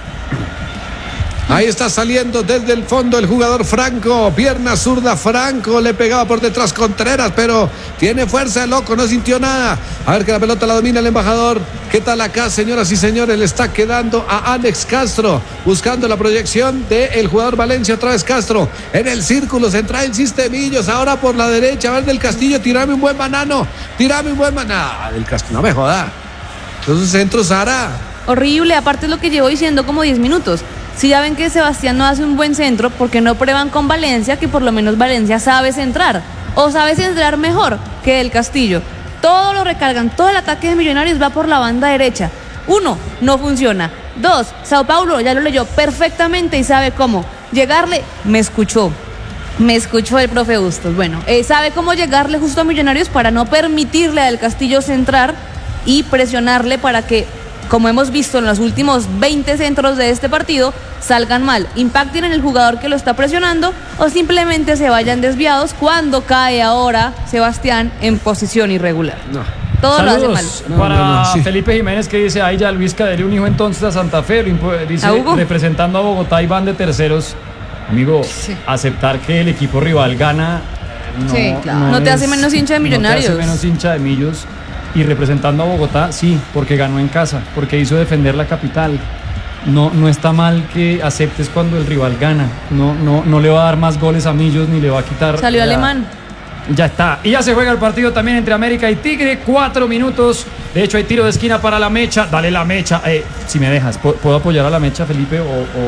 Ahí está saliendo desde el fondo el jugador Franco, pierna zurda Franco, le pegaba por detrás Contreras, pero tiene fuerza el loco, no sintió nada. A ver que la pelota la domina el embajador. ¿Qué tal acá, señoras y señores? Le está quedando a Alex Castro, buscando la proyección del jugador Valencia, otra vez Castro, en el círculo central, insiste Millos, ahora por la derecha, a ver Del Castillo, tirame un buen banano, tirame un buen banano. Ah, Del Castillo, no me joda. Entonces centro Sara. Horrible, aparte es lo que llevo diciendo como diez minutos. Si ya ven que Sebastián no hace un buen centro, ¿por qué no prueban con Valencia? Que por lo menos Valencia sabe centrar, o sabe centrar mejor que Del Castillo. Todo lo recargan, todo el ataque de Millonarios va por la banda derecha. Uno, no funciona. Dos, Sao Paulo ya lo leyó perfectamente y sabe cómo llegarle. Me escuchó, me escuchó el profe Bustos. Bueno, eh, sabe cómo llegarle justo a Millonarios para no permitirle a Del Castillo centrar y presionarle para que, como hemos visto en los últimos veinte centros de este partido, salgan mal, impacten en el jugador que lo está presionando o simplemente se vayan desviados cuando cae ahora Sebastián en posición irregular. No. Todo Saludos lo hace mal. Para no, no, no, sí. Felipe Jiménez, que dice, ahí ya Luis Cadeli unió entonces a Santa Fe, dice, ¿A representando a Bogotá y van de terceros. Amigo, sí. aceptar que el equipo rival gana no, sí, claro. no, no te es, hace menos hincha de Millonarios. No te hace menos hincha de Millos. Y representando a Bogotá, sí, porque ganó en casa, porque hizo defender la capital. No, no está mal que aceptes cuando el rival gana. No, no, no le va a dar más goles a Millos ni le va a quitar. Salió ya, alemán. Ya está. Y ya se juega el partido también entre América y Tigre. Cuatro minutos. De hecho, hay tiro de esquina para la Mecha. Dale la Mecha. Eh, si me dejas, ¿puedo apoyar a la Mecha, Felipe? O,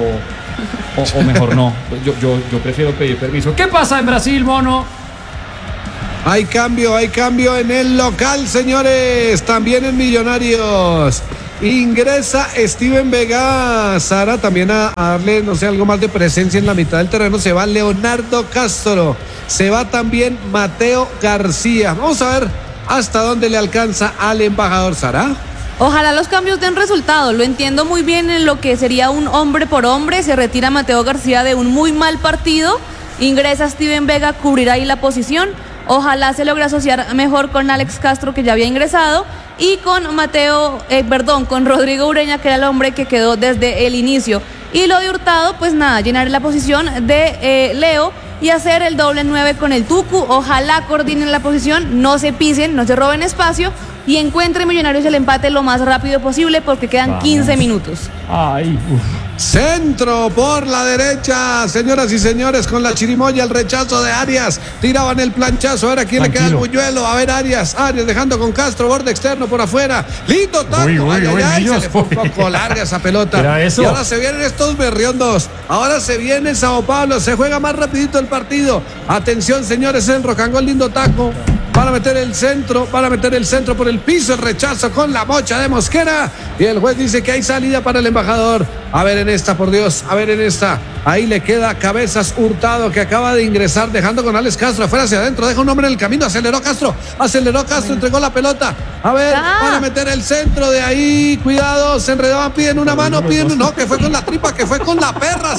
o, o, o mejor no. Yo, yo, yo prefiero pedir permiso. ¿Qué pasa en Brasil, mono? Hay cambio, hay cambio en el local, señores. También en Millonarios. Ingresa Steven Vega, Sara, también a, a darle, no sé, algo más de presencia en la mitad del terreno. Se va Leonardo Castro. Se va también Mateo García. Vamos a ver hasta dónde le alcanza al embajador, Sara. Ojalá los cambios den resultado. Lo entiendo muy bien en lo que sería un hombre por hombre. Se retira Mateo García de un muy mal partido. Ingresa Steven Vega, cubrirá ahí la posición. Ojalá se logre asociar mejor con Alex Castro, que ya había ingresado, y con Mateo, eh, perdón, con Rodrigo Ureña, que era el hombre que quedó desde el inicio. Y lo de Hurtado, pues nada, llenar la posición de eh, Leo y hacer el doble nueve con el Tucu. Ojalá coordinen la posición, no se pisen, no se roben espacio y encuentren Millonarios el empate lo más rápido posible, porque quedan Vamos. quince minutos. Ay, uf. Centro por la derecha, señoras y señores, con la chirimoya, el rechazo de Arias, tiraban el planchazo, a ver a quién Tranquilo. le queda el buñuelo, a ver Arias, Arias dejando con Castro, borde externo por afuera, lindo taco, uy, uy, ay, uy, ay, uy, se le fue un poco larga esa pelota, y ahora se vienen estos berriondos, ahora se viene Sao Paulo, se juega más rapidito el partido, atención señores, el Rocangol, lindo taco, para meter el centro, para meter el centro por el piso, el rechazo con la mocha de Mosquera, y el juez dice que hay salida para el embajador. A ver en esta, por Dios, a ver en esta. Ahí le queda Cabezas Hurtado, que acaba de ingresar, dejando con Alex Castro afuera hacia adentro. Deja un hombre en el camino, aceleró Castro, aceleró Castro, entregó la pelota. A ver, Ah. van a meter el centro de ahí. Cuidado, se enredaban, piden una mano, piden. No, que fue con la tripa, que fue con la perra,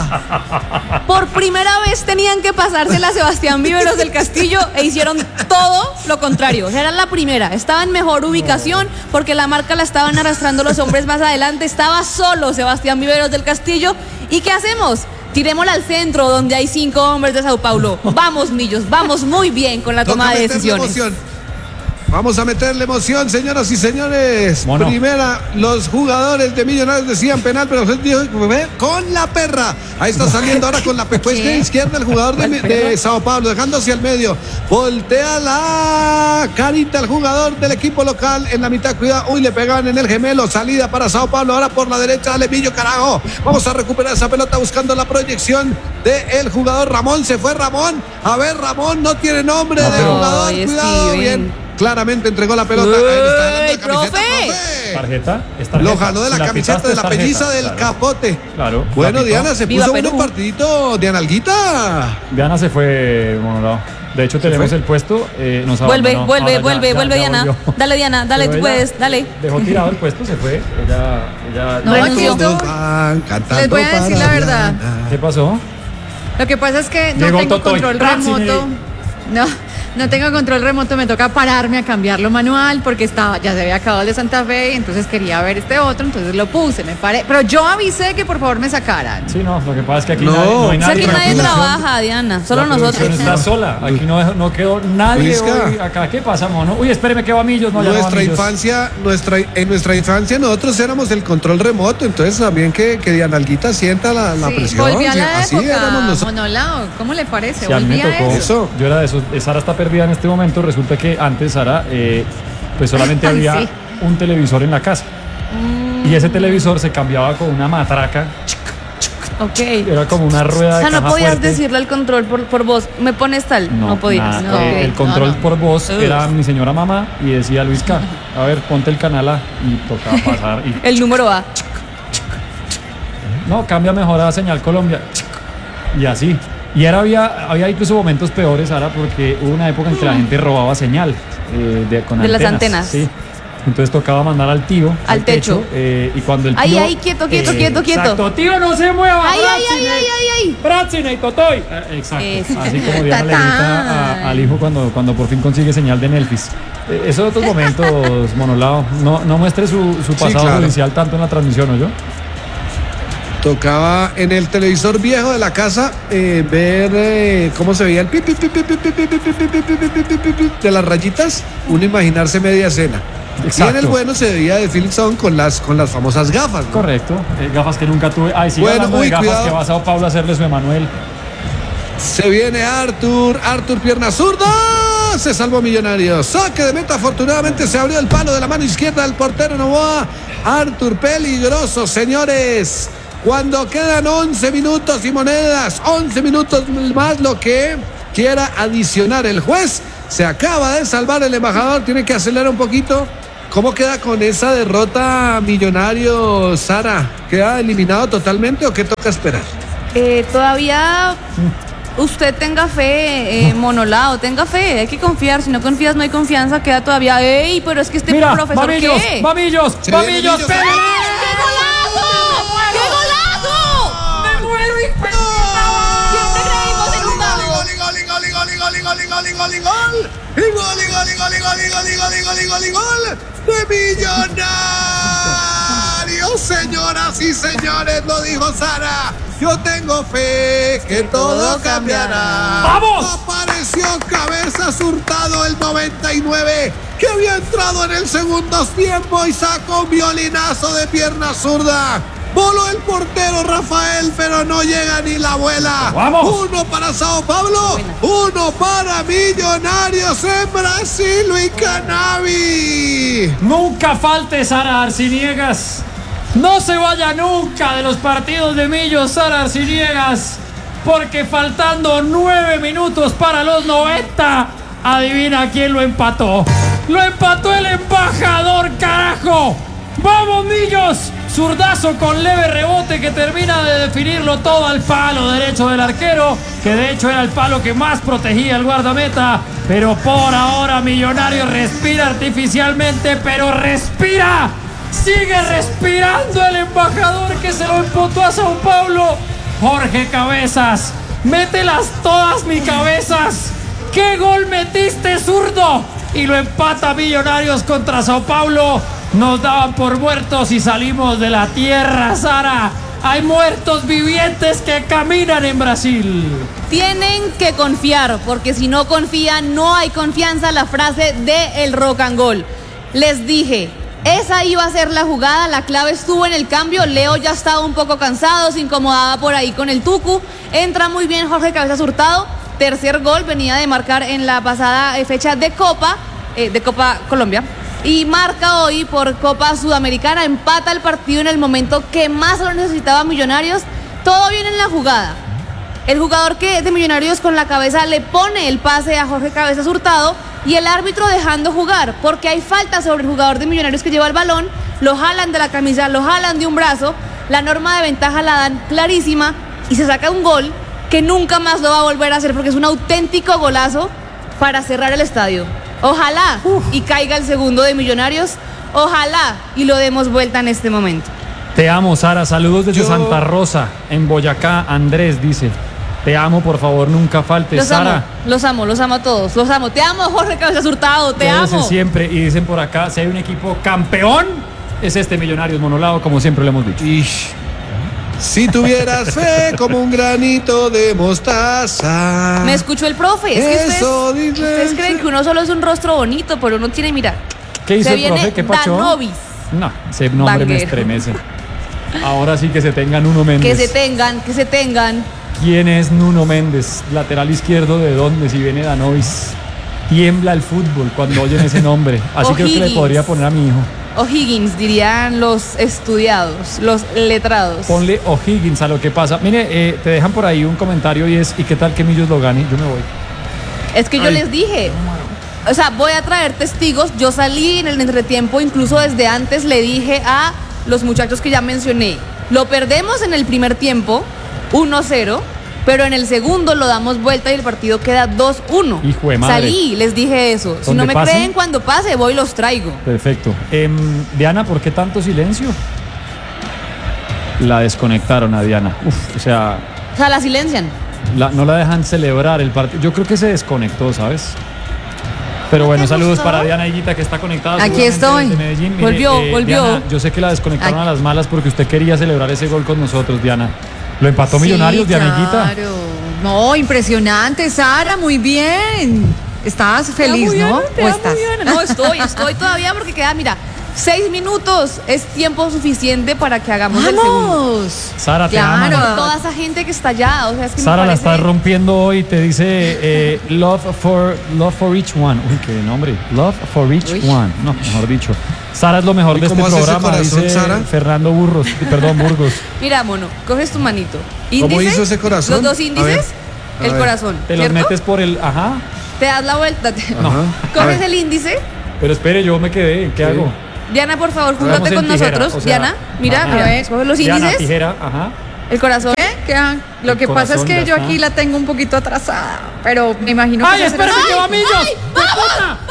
Sara. Por primera vez tenían que pasársela a Sebastián Viveros del Castillo e hicieron todo lo contrario. O sea, era la primera. Estaba en mejor ubicación porque la marca la estaban arrastrando los hombres más adelante. Estaba solo Sebastián Viveros del Castillo. ¿Y qué hacemos? Tirémosla al centro donde hay cinco hombres de Sao Paulo. Vamos, Millos, vamos muy bien con la toma Toca de meterle decisiones. emoción. Vamos a meterle emoción, señoras y señores. Mono. Primera, los jugadores de Millonarios decían penal, pero usted dijo con la perra. Ahí está saliendo ahora con la pecuesta izquierda el jugador de, de Sao Paulo, dejando hacia el medio. Voltea la carita al jugador del equipo local en la mitad. Cuidado, uy, le pegaban en el gemelo. Salida para Sao Paulo, ahora por la derecha, dale Millo, carajo. Vamos a recuperar esa pelota buscando la proyección del jugador Ramón. Se fue Ramón. A ver, Ramón no tiene nombre No, de pero- jugador. Ay, Cuidado, Steven. bien. Claramente entregó la pelota. Ahí le está dando la ¡Ey, camiseta, profe! profe. ¿Tarjeta? ¿Es tarjeta? Lo jaló de la Si camiseta pitaste, de es la tarjeta. pelliza del Claro. capote. Claro. Bueno, la pitó. Diana, se Viva puso Perú. un partidito de analguita. Diana se fue, Monolao. De hecho, tenemos fue? el puesto. Eh, nos Vuelve, abandonó. vuelve, Ahora ya- vuelve, ya- vuelve, ya Diana. volvió. Dale, Diana, dale, Pero tú ella puedes, dale. Dejó tirado el puesto, se fue. Ella. ella No, ya- aquí renunció. estoy. Todos van cantando Les voy a decir para la verdad. Diana. ¿Qué pasó? Lo que pasa es que no Llegó tengo Totoy. control Ratzi. remoto. No, no tengo control remoto, me toca pararme a cambiarlo manual porque estaba, ya se había acabado el de Santa Fe y entonces quería ver este otro, entonces lo puse, me paré. Pero yo avisé que por favor me sacaran. Sí, no, lo que pasa es que aquí No, nadie, no hay o O sea, nadie. aquí nadie tranquila. trabaja, Diana, solo La producción nosotros. está sola. Aquí no, no quedó nadie Luisca. hoy acá. ¿Qué pasa, mono? Uy, espéreme que va Millos. No, ya no va Nuestra Millos. infancia, nuestra, en nuestra infancia nosotros éramos el control remoto, entonces también que, que Diana Alguita sienta la, la Sí, presión. volví a sí, la así época, éramos nosotros. Monolao, ¿cómo le parece? Sí, a mí Volví me a tocó. eso. Eso. Yo era de esos. Sara está perdida en este momento. Resulta que antes Sara, eh, pues solamente Ay, había sí. un televisor en la casa. Y ese televisor se cambiaba con una matraca. Ok. Era como una rueda O de sea, no caja podías fuerte. decirle al control por, por voz, me pones tal. No, podías. nada. no. Eh, el Ok, control no, no. por voz Ugh. era mi señora mamá y decía Luisca, a ver, ponte el canal A y tocaba pasar. Y, El número A. no, cambia mejor a Señal Colombia. Y así. Y era, había, había incluso momentos peores, Sara, porque hubo una época en que la gente robaba señal eh, de, con De las antenas. antenas. Sí. Entonces tocaba mandar al tío Al techo. eh, y cuando el tío Ay, ay, quieto, quieto, quieto, quieto. Exacto, tío, no se mueva. Ay, ay, ay, Bratzine, ay, ay, ay. Bratzine y Totoy. Eh, exacto. Eso. Así como Diana le grita a- al hijo cuando, cuando por fin consigue señal de Nelfis. Eh, esos otros momentos, Monolao. No, no muestre su, su pasado claro. judicial tanto en la transmisión, ¿o yo? Tocaba en el televisor viejo de la casa eh, ver eh, cómo se veía el pi, pi, pi, pi, pi, pi, pi, pi, pi, pi, pi, pi, pi, pi, pi, de las rayitas, uno imaginarse media escena. Y en Exacto. el bueno se veía de Philipson con las, con las famosas gafas, ¿no? Correcto. Eh, gafas que nunca tuve. Ay, sí, Bueno, hablando uy, de gafas cuidado. que va a Sao Paulo a hacerle su Emanuel. Se viene Arthur, Arthur pierna zurda, se salvó Millonarios. Saque de meta, afortunadamente se abrió el palo de la mano izquierda del portero Novoa. Arthur peligroso, señores. Cuando quedan once minutos y monedas, once minutos más lo que quiera adicionar el juez. Se acaba de salvar el embajador, tiene que acelerar un poquito. ¿Cómo queda con esa derrota Millonarios, Sara? ¿Queda eliminado totalmente o qué toca esperar? Eh, todavía usted tenga fe, eh, Monolao, tenga fe, hay que confiar. Si no confías, no hay confianza, queda todavía. ¡Ey! Pero es que este Mira, profesor, mamillos, ¿qué? mamillos, Se viene mamillos, Millos. pégale. ¡Qué golazo! ¡Qué golazo! ¡Me muero y siempre creímos en un mago. de Millonarios, señoras y señores, lo dijo Sara. Yo tengo fe que todo cambiará. ¡Vamos! Apareció Cabezas Hurtado el noventa y nueve, que había entrado en el segundo tiempo y sacó un violinazo de pierna zurda. Voló el portero Rafael, pero no llega ni la abuela. ¡Vamos! Uno para Sao Paulo, uno para Millonarios en Brasil, Luis Canavi. Nunca falte Sara Arciniegas. No se vaya nunca de los partidos de Millos, Sara Arciniegas. Porque faltando nueve minutos para los noventa, adivina quién lo empató. Lo empató el embajador, carajo. ¡Vamos, Millos! Zurdazo con leve rebote que termina de definirlo todo al palo derecho del arquero, que de hecho era el palo que más protegía el guardameta. Pero por ahora Millonarios respira artificialmente, pero respira. Sigue respirando el embajador que se lo empotó a Sao Paulo. Jorge Cabezas, mételas todas, mi Cabezas. ¿Qué gol metiste, zurdo? Y lo empata Millonarios contra Sao Paulo. Nos daban por muertos y salimos de la tierra, Sara. Hay muertos vivientes que caminan en Brasil. Tienen que confiar, porque si no confían, no hay confianza. La frase de el rock and roll. Les dije, esa iba a ser la jugada, la clave estuvo en el cambio. Leo ya estaba un poco cansado, se incomodaba por ahí con el tucu. Entra muy bien Jorge Cabezas Hurtado. Tercer gol, venía de marcar en la pasada fecha de Copa, eh, de Copa Colombia. Y marca hoy por Copa Sudamericana, empata el partido en el momento que más lo necesitaba Millonarios. Todo bien en la jugada. El jugador que de Millonarios con la cabeza le pone el pase a Jorge Cabezas Hurtado y el árbitro dejando jugar, porque hay falta sobre el jugador de Millonarios que lleva el balón, lo jalan de la camisa, lo jalan de un brazo, la norma de ventaja la dan clarísima y se saca un gol que nunca más lo va a volver a hacer porque es un auténtico golazo para cerrar el estadio. Ojalá Uf. y caiga el segundo de Millonarios, ojalá y lo demos vuelta en este momento. Te amo, Sara, saludos desde Yo... Santa Rosa, en Boyacá. Andrés dice, te amo, por favor, nunca faltes. Los Sara, amo, los amo, los amo a todos, los amo. Te amo, Jorge Cabezas Hurtado, te quédese amo. siempre. Y dicen por acá, si hay un equipo campeón, es este Millonarios Monolao, como siempre lo hemos dicho. Ish. Si tuvieras fe como un granito de mostaza. Me escuchó el profe. Es que Eso ustedes, dice. ustedes creen que uno solo es un rostro bonito, pero uno tiene, mira. ¿Qué hizo se el profe? viene ¿Qué pacho? Danovis. No, ese nombre Vanguero. me estremece. Ahora sí que se tengan Nuno Que Méndez. se tengan, que se tengan. ¿Quién es Nuno Méndez? Lateral izquierdo de dónde, si viene Danovis. Tiembla el fútbol cuando oyen ese nombre. Así creo que le podría poner a mi hijo. O'Higgins, dirían los estudiados, los letrados. Ponle O'Higgins a lo que pasa. Mire, eh, te dejan por ahí un comentario y es, ¿y qué tal que Millos lo gane? Yo me voy. Es que yo Ay. les dije, o sea, voy a traer testigos. Yo salí en el entretiempo, incluso desde antes le dije a los muchachos que ya mencioné, lo perdemos en el primer tiempo, uno cero, pero en el segundo lo damos vuelta y el partido queda dos uno. Hijo de madre. Salí, les dije eso. Si no me pase? creen, cuando pase, voy y los traigo. Perfecto. Eh, Diana, ¿por qué tanto silencio? La desconectaron a Diana. Uf, o sea, O sea, la silencian. la- no la dejan celebrar el partido. Yo creo que se desconectó, ¿sabes? Pero bueno, saludos gustó? para Diana Higuita, que está conectada. Aquí seguramente estoy. desde Medellín. Mire, Volvió, volvió. Diana, yo sé que la desconectaron Aquí. a las malas porque usted quería celebrar ese gol con nosotros, Diana. Lo empató Sí, Millonarios, Diana Higuita. claro. No, impresionante, Sara, muy bien. Estabas feliz, Te amo, ¿no? Diana, te ¿O amo, estás? Diana. No, estoy, estoy todavía porque queda, mira, seis minutos es tiempo suficiente para que hagamos el segundo. ¡Vamos! Sara, te Claro. amo. Toda esa gente que está allá, o sea, es que me Sara la parece- está rompiendo hoy, te dice eh, love for love for each one. Uy, qué nombre. Love for each Uy. one. No, mejor dicho. Sara es lo mejor ¿Y de este cómo hace ese programa, corazón, dice Sara? Fernando Burgos. Perdón, Burgos. Mira, mono, coges tu manito. ¿Cómo Índice, hizo ese corazón? Los dos A índices, ver, a el ver. corazón. Te los ¿cierto? metes por el. Ajá. Te das la vuelta. te- No. Ajá. A Coges ver. el índice. Pero espere, yo me quedé. ¿Qué hago? Diana, por favor, Hagamos júntate en con tijera, nosotros. o sea, Diana, mira, ajá. mira, coge los Diana, índices, tijera, ajá. el corazón. ¿Qué? ¿Qué? Ah, Lo El que pasa es corazón que ya yo está. aquí la tengo un poquito atrasada, pero me imagino que... ¡Ay, ya será- espérate que va Millos! ¡Ay! ¡Vamos!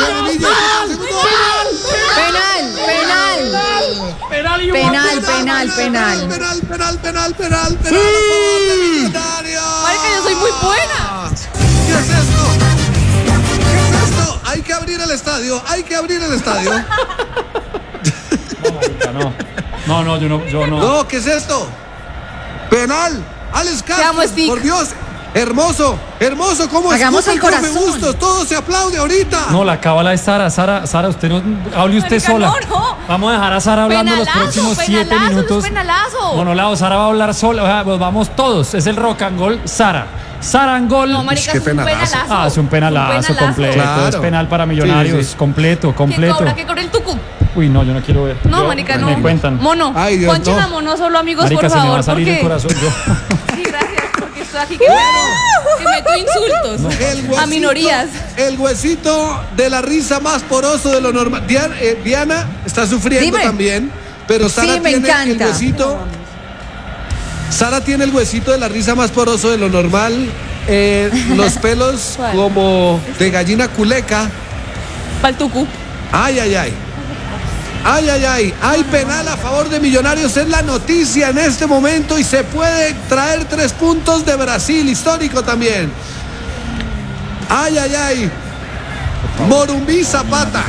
Penal, penal, Penal y un penal, gol. penal, penal. Penal, penal, penal, penal, penal a favor de Millonarios. Marica, yo soy muy buena. ¿Qué es esto? ¿Qué es esto? Hay que abrir el estadio, hay que abrir el estadio. No, marica, no. No, no, yo no, yo no. No, ¿qué es esto? Penal, Alex Te amo, Castro, Stick. por Dios. Hermoso, hermoso, cómo Hagamos escupe el el profe corazón. Bustos, todo se aplaude ahorita. No, la cábala es Sara. Sara, Sara, usted no hable usted Marica, sola. no, no. Vamos a dejar a Sara hablando los Penalazo, próximos siete penalazo, eso es minutos. penalazo. Monolao, Sara va a hablar sola. O sea, pues vamos todos. Es el rock and roll. Sara. Sara and gol. No, marica, qué es un penalazo. penalazo. Ah, es un penalazo, completo. Claro. Es penal para Millonarios. Sí, sí, sí. Completo, ¿Quién completo. cobra? ¿Qué cobra el tucu? Uy, no, yo no quiero ver. No, Yo- marica, me no. cuentan. Mono, Ay, Dios, ponchen no. a Mono solo, amigos, Marica, por se me va favor, a salir porque... el corazón. Yo. Sí, gracias, porque estoy aquí que, que meto insultos El huesito, a minorías. El huesito de la risa más poroso de lo normal. Diana, eh, Diana está sufriendo Dime. también Pero Sara Sí, me tiene el encanta. huesito. Sara tiene el huesito de la risa más poroso de lo normal. Eh, los pelos ¿Cuál? como de gallina culeca. Paltucu. Ay, ay, ay. Ay, ay, ay. Hay penal a favor de Millonarios. Es la noticia en este momento y se puede traer tres puntos de Brasil. Histórico también. Ay, ay, ay. Morumbí Zapata.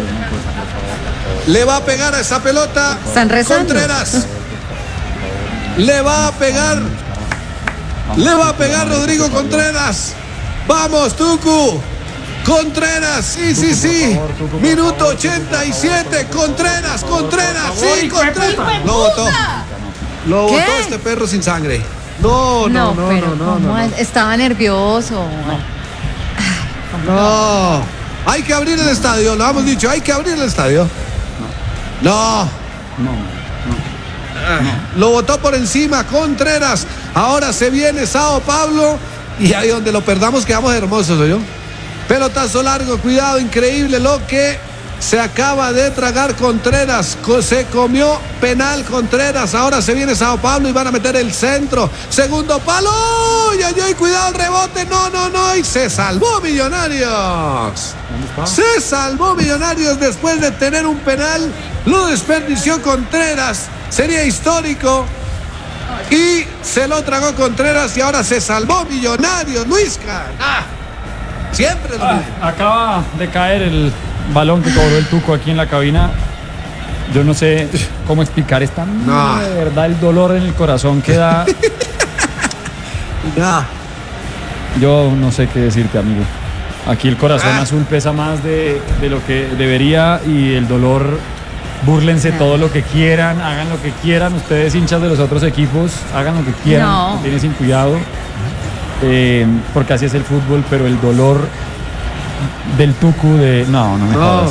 Le va a pegar a esa pelota. Están rezando. Contreras. Le va a pegar. Le va a pegar Rodrigo Contreras. Vamos, Tucu. Contreras, sí, sí, sí. Minuto ochenta y siete. Contreras, Contreras, sí, Contreras. Lo botó. Lo ¿Qué? botó este perro sin sangre. No, no, no, pero no, no, ¿cómo no, es? Estaba nervioso. no. Hay que abrir el estadio, lo hemos dicho, hay que abrir el estadio. No. Ah, Lo botó por encima Contreras. Ahora se viene Sao Paulo. Y ahí donde lo perdamos quedamos hermosos, ¿oyó? Pelotazo largo, cuidado, increíble lo que se acaba de tragar Contreras. Co- Se comió penal Contreras. Ahora se viene Sao Paulo y van a meter el centro. Segundo palo. ¡Ay, ay, ay! Cuidado el rebote. No, no, no. Y se salvó Millonarios. Se salvó Millonarios después de tener un penal. Lo desperdició Contreras. Sería histórico. Y se lo tragó Contreras y ahora se salvó Millonarios. Luisca. Ah, siempre lo Ah, mismo. acaba de caer el balón que cobró el Tuco aquí en la cabina. Yo no sé cómo explicar esta No. de verdad el dolor en el corazón que da. Ah, Yo no sé qué decirte, amigo. Aquí el corazón Ah. azul pesa más de, de lo que debería y el dolor, búrlense todo lo que quieran, hagan lo que quieran. Ustedes hinchas de los otros equipos, hagan lo que quieran, No. tienen sin cuidado. Eh, porque así es el fútbol, pero el dolor del Tucu de... No, no me No. jodas.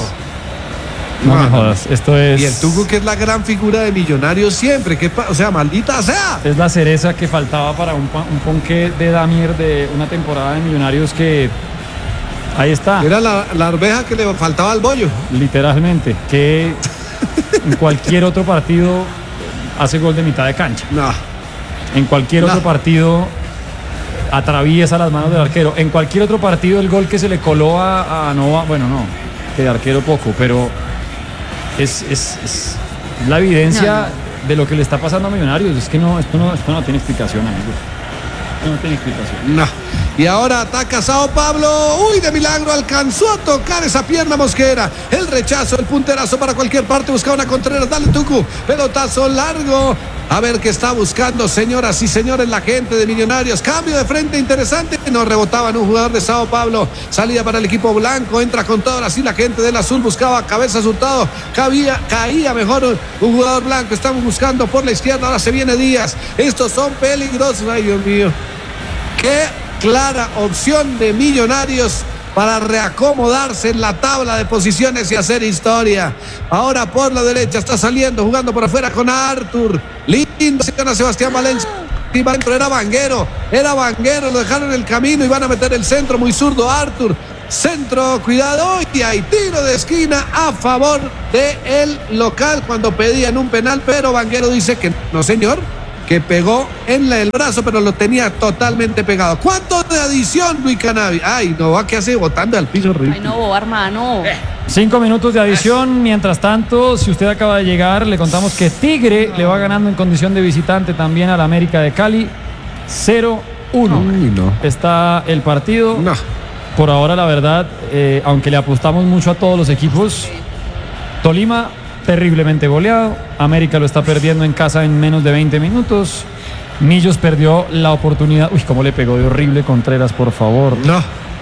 No, No, me no. jodas. Esto es... y el Tucu, que es la gran figura de Millonarios siempre. Que, pa- o sea, maldita sea. Es la cereza que faltaba para un, pa- un ponqué de Damier de una temporada de Millonarios que... Ahí está. Era la, la arveja que le faltaba al bollo. Literalmente, que en cualquier otro partido hace gol de mitad de cancha. No. En cualquier No. otro partido atraviesa las manos del arquero. En cualquier otro partido el gol que se le coló a, a Nova, bueno, no, que de arquero poco, pero es, es- es la evidencia No, de lo que le está pasando a Millonarios. Es que no, esto no, esto no tiene explicación, amigos. Esto no tiene explicación. No. Y ahora ataca Sao Paulo. Uy, de milagro alcanzó a tocar esa pierna Mosquera. El rechazo, el punterazo para cualquier parte. Busca una Contreras. Dale, Tucu. Pelotazo largo. A ver qué está buscando, señoras y señores, la gente de Millonarios. Cambio de frente interesante. No rebotaban un jugador de Sao Paulo. Salida para el equipo blanco. Entra con todo. Ahora sí, la gente del azul buscaba cabeza Hurtado. Cabía, caía mejor un, un jugador blanco. Estamos buscando por la izquierda. Ahora se viene Díaz. Estos son peligrosos. Ay, Dios mío. Qué clara opción de Millonarios para reacomodarse en la tabla de posiciones y hacer historia. Ahora por la derecha está saliendo, jugando por afuera con Arthur. Lindo, a Sebastián Valencia. Y va dentro, era Vanguero, era Vanguero, lo dejaron en el camino y van a meter el centro muy zurdo. Arthur, centro, cuidado, y hay tiro de esquina a favor del local cuando pedían un penal, pero Vanguero dice que no, señor, que pegó en la- el brazo, pero lo tenía totalmente pegado. ¿Cuánto de adición, Luis Canavi? Ay, no, va que hace botando al piso. Ay, no, hermano. Cinco minutos de adición. Mientras tanto, si usted acaba de llegar, le contamos que Tigre le va ganando en condición de visitante también al América de Cali. cero uno. Uy, no. Está el partido. No. Por ahora, la verdad, eh, aunque le apostamos mucho a todos los equipos, Tolima terriblemente goleado. América lo está perdiendo en casa en menos de veinte minutos. Millos perdió la oportunidad. Uy, cómo le pegó de horrible Contreras, por favor. No.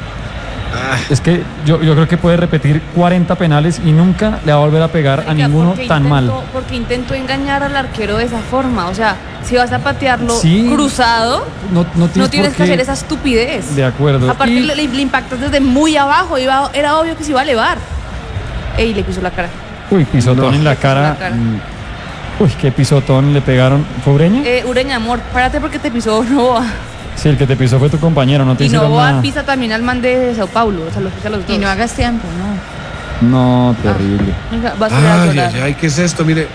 Es que yo, yo creo que puede repetir cuarenta penales y nunca le va a volver a pegar a Marica, ninguno porque tan intentó- mal. Porque intentó engañar al arquero de esa forma. O sea, si vas a patearlo Sí. cruzado, No, no tienes, no tienes por que qué- hacer esa estupidez. De acuerdo. Aparte, Y- le, le impactas desde muy abajo. Iba, era obvio que se iba a elevar. Ey, le pisó la cara. Uy, pisotón No. en la cara. La cara. Mm. Uy, qué pisotón le pegaron. ¿Fue Ureña? Eh, Ureña, amor, párate porque te pisó Novoa. Sí, el que te pisó fue tu compañero, no te Y hicieron Novoa nada. pisa también al man de Sao Paulo. O sea, los pisa a los dos. Y no hagas tiempo, ¿no? No, terrible. Venga, vas a ir a Ay, llorar. ay, ay, ¿qué es esto? Mire,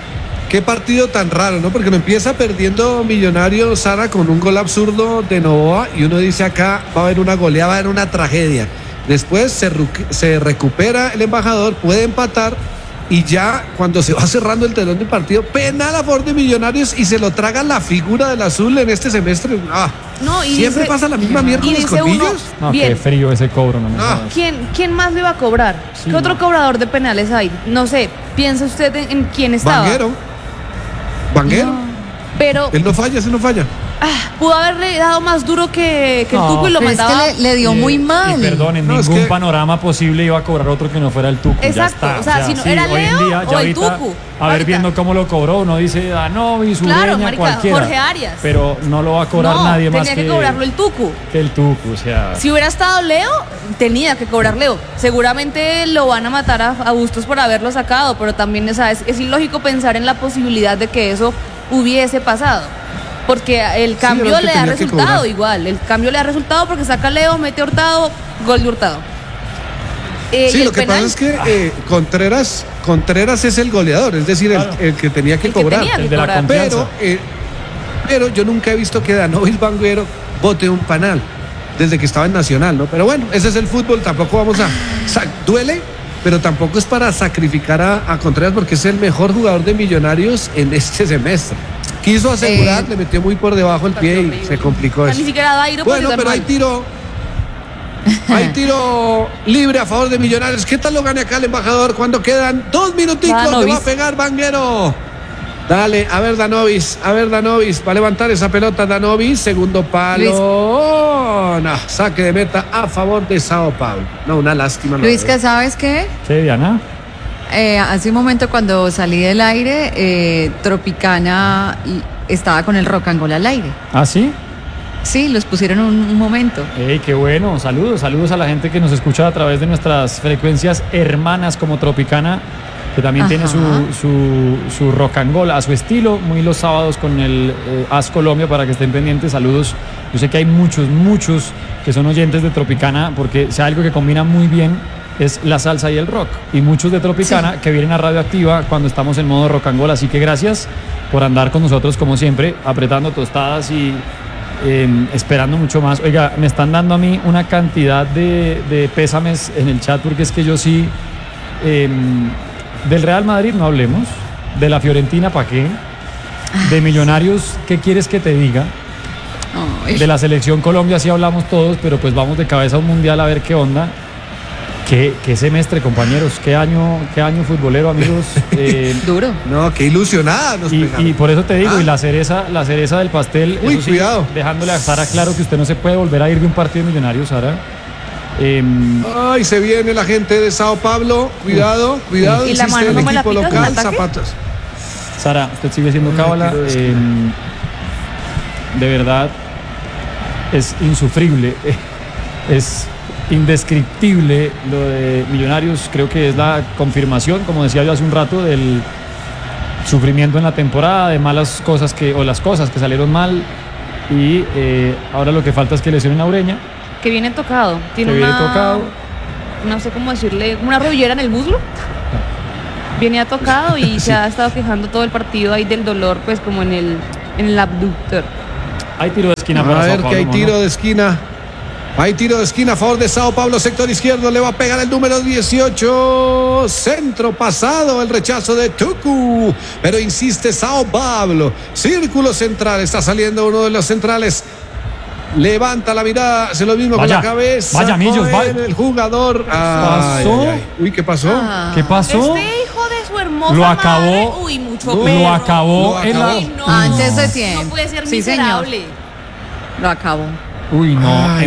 Qué partido tan raro, ¿no? Porque no empieza perdiendo Millonarios, Sara, con un gol absurdo de Novoa y uno dice acá va a haber una goleada, va a haber una tragedia. Después se, se recupera el embajador, puede empatar y ya cuando se va cerrando el telón del partido, penal a favor de Millonarios y se lo traga la figura del azul en este semestre. Ah, No, y siempre dice- pasa la misma mierda y con los dice uno- colmillos. No, Bien. qué frío ese cobro, no me Ah. jodas. ¿Quién, ¿Quién más lo iba a cobrar? Sí, ¿Qué otro no. cobrador de penales hay? No sé, piensa usted en, en quién estaba. Vanguero. Vanguero. Pero Él no falla, ese no falla. ah, pudo haberle dado más duro que, que el No, Tuco y lo Pero es mandaba. que le, le dio Y- muy Y mal. perdón, en No, es ningún que- panorama posible iba a cobrar otro que no fuera el Tucu. Exacto, Ya está. o sea, si no era hoy en Leo día, o ya el ahorita, Tucu. A ver, Ahorita. viendo cómo lo cobró, uno dice, ah, no, y su Claro, dueña, marica, cualquiera. Jorge Arias. Pero no lo va a cobrar no, nadie tenía más que, que, cobrarlo el Tucu. que el Tucu. O sea, Si hubiera estado Leo, tenía que cobrar Leo. Seguramente lo van a matar a, a Bustos por haberlo sacado, pero también o sea, es, es ilógico pensar en la posibilidad de que eso hubiese pasado. Porque el cambio era el que le da tenía que resultado cobrar. igual. El cambio le da resultado porque saca Leo, mete Hurtado, gol de Hurtado. Eh, y Sí, el lo que penal, pasa es que eh, Contreras, Contreras es el goleador, es decir, el- Claro. el, que tenía que El que cobrar. tenía que el de la cobrar. confianza. Pero, eh, pero yo nunca he visto que Danovil Vanguero bote un penal desde que estaba en Nacional, ¿no? Pero bueno, ese es el fútbol, tampoco vamos a... sa- duele, pero tampoco es para sacrificar a, a Contreras porque es el mejor jugador de Millonarios en este semestre. Quiso asegurar, Eh, le metió muy por debajo el pie y horrible. se complicó O sea, eso. ni siquiera Dairo porque Bueno, ganó pero hay él. tiro. Hay tiro libre a favor de Millonarios. ¿Qué tal lo gane acá el embajador cuando quedan dos minuticos? Le va a Danovis. pegar Vanguero. Dale, a ver Danovis, a ver Danovis, va a levantar esa pelota Danovis, segundo palo. No, saque de meta a favor de Sao Paulo. No, una lástima. lo Luis, de- que ¿sabes qué? sí, Diana. Eh, hace un momento cuando salí del aire, eh, Tropicana y- estaba con el rock and roll al aire. ¿Ah, sí? Sí, los pusieron un, un momento. Ey, qué bueno. Saludos, saludos a la gente que nos escucha a través de nuestras frecuencias hermanas como Tropicana, que también Ajá. tiene su, su, su rock and roll a su estilo, muy los sábados con el eh, As Colombia, para que estén pendientes. Saludos. Yo sé que hay muchos, muchos que son oyentes de Tropicana, porque si hay algo que combina muy bien es la salsa y el rock. Y muchos de Tropicana que vienen a Radioactiva cuando estamos en modo rock and roll. Así que gracias por andar con nosotros como siempre, apretando tostadas y eh, esperando mucho más. Oiga, me están dando a mí una cantidad de, de pésames en el chat, porque es que yo sí, eh, del Real Madrid no hablemos, de la Fiorentina ¿para qué? De Millonarios, ¿qué quieres que te diga? Ay. De la selección Colombia sí hablamos todos, pero pues vamos de cabeza a un mundial a ver qué onda. Qué, qué semestre, compañeros, qué año, qué año futbolero, amigos. Eh, Duro. No, qué ilusionada nos y, pegaron. y por eso te digo, Ah. y la cereza, la cereza del pastel, Uy, eso sí, cuidado. dejándole a Sara claro que usted no se puede volver a ir de un partido de Millonarios, Sara. Em, Ay, se viene la gente de Sao Paulo. Cuidado, cuidado. ¿Y la insiste mano el no me la equipo pitas en local. ataque? Zapatos. Sara, usted sigue siendo Ay, cábala. quiero decir. em, de verdad, es insufrible. Es indescriptible lo de Millonarios. Creo que es la confirmación, como decía yo hace un rato, del sufrimiento en la temporada, de malas cosas que, o las cosas que salieron mal. Y eh, ahora lo que falta es que lesionen a Ureña, Que viene tocado. Tiene que viene una, tocado. no sé cómo decirle, una rodillera en el muslo. Viene tocado y se ha estado quejando todo el partido ahí del dolor, pues como en el, en el abductor. Hay tiro de esquina para A Sao ver que Paulo, hay ¿no? tiro de esquina. Hay tiro de esquina a favor de Sao Paulo, sector izquierdo. Le va a pegar el número dieciocho. Centro pasado, el rechazo de Tucu. Pero insiste Sao Paulo. Círculo central. Está saliendo uno de los centrales. Levanta la mirada, hace lo mismo Vaya, con la cabeza. vaya, Millos, Cohen, vaya. el jugador. pasó? Ay, ay, ay. Uy, ¿qué pasó? Ah. ¿Qué pasó? Este hijo de su hermosa Lo madre, acabó, uy, mucho lo perro. acabó Lo en la... acabó. Uy, no, Antes de no tiempo. puede ser Sí, señor. miserable. Lo acabó. Uy, no. Ay,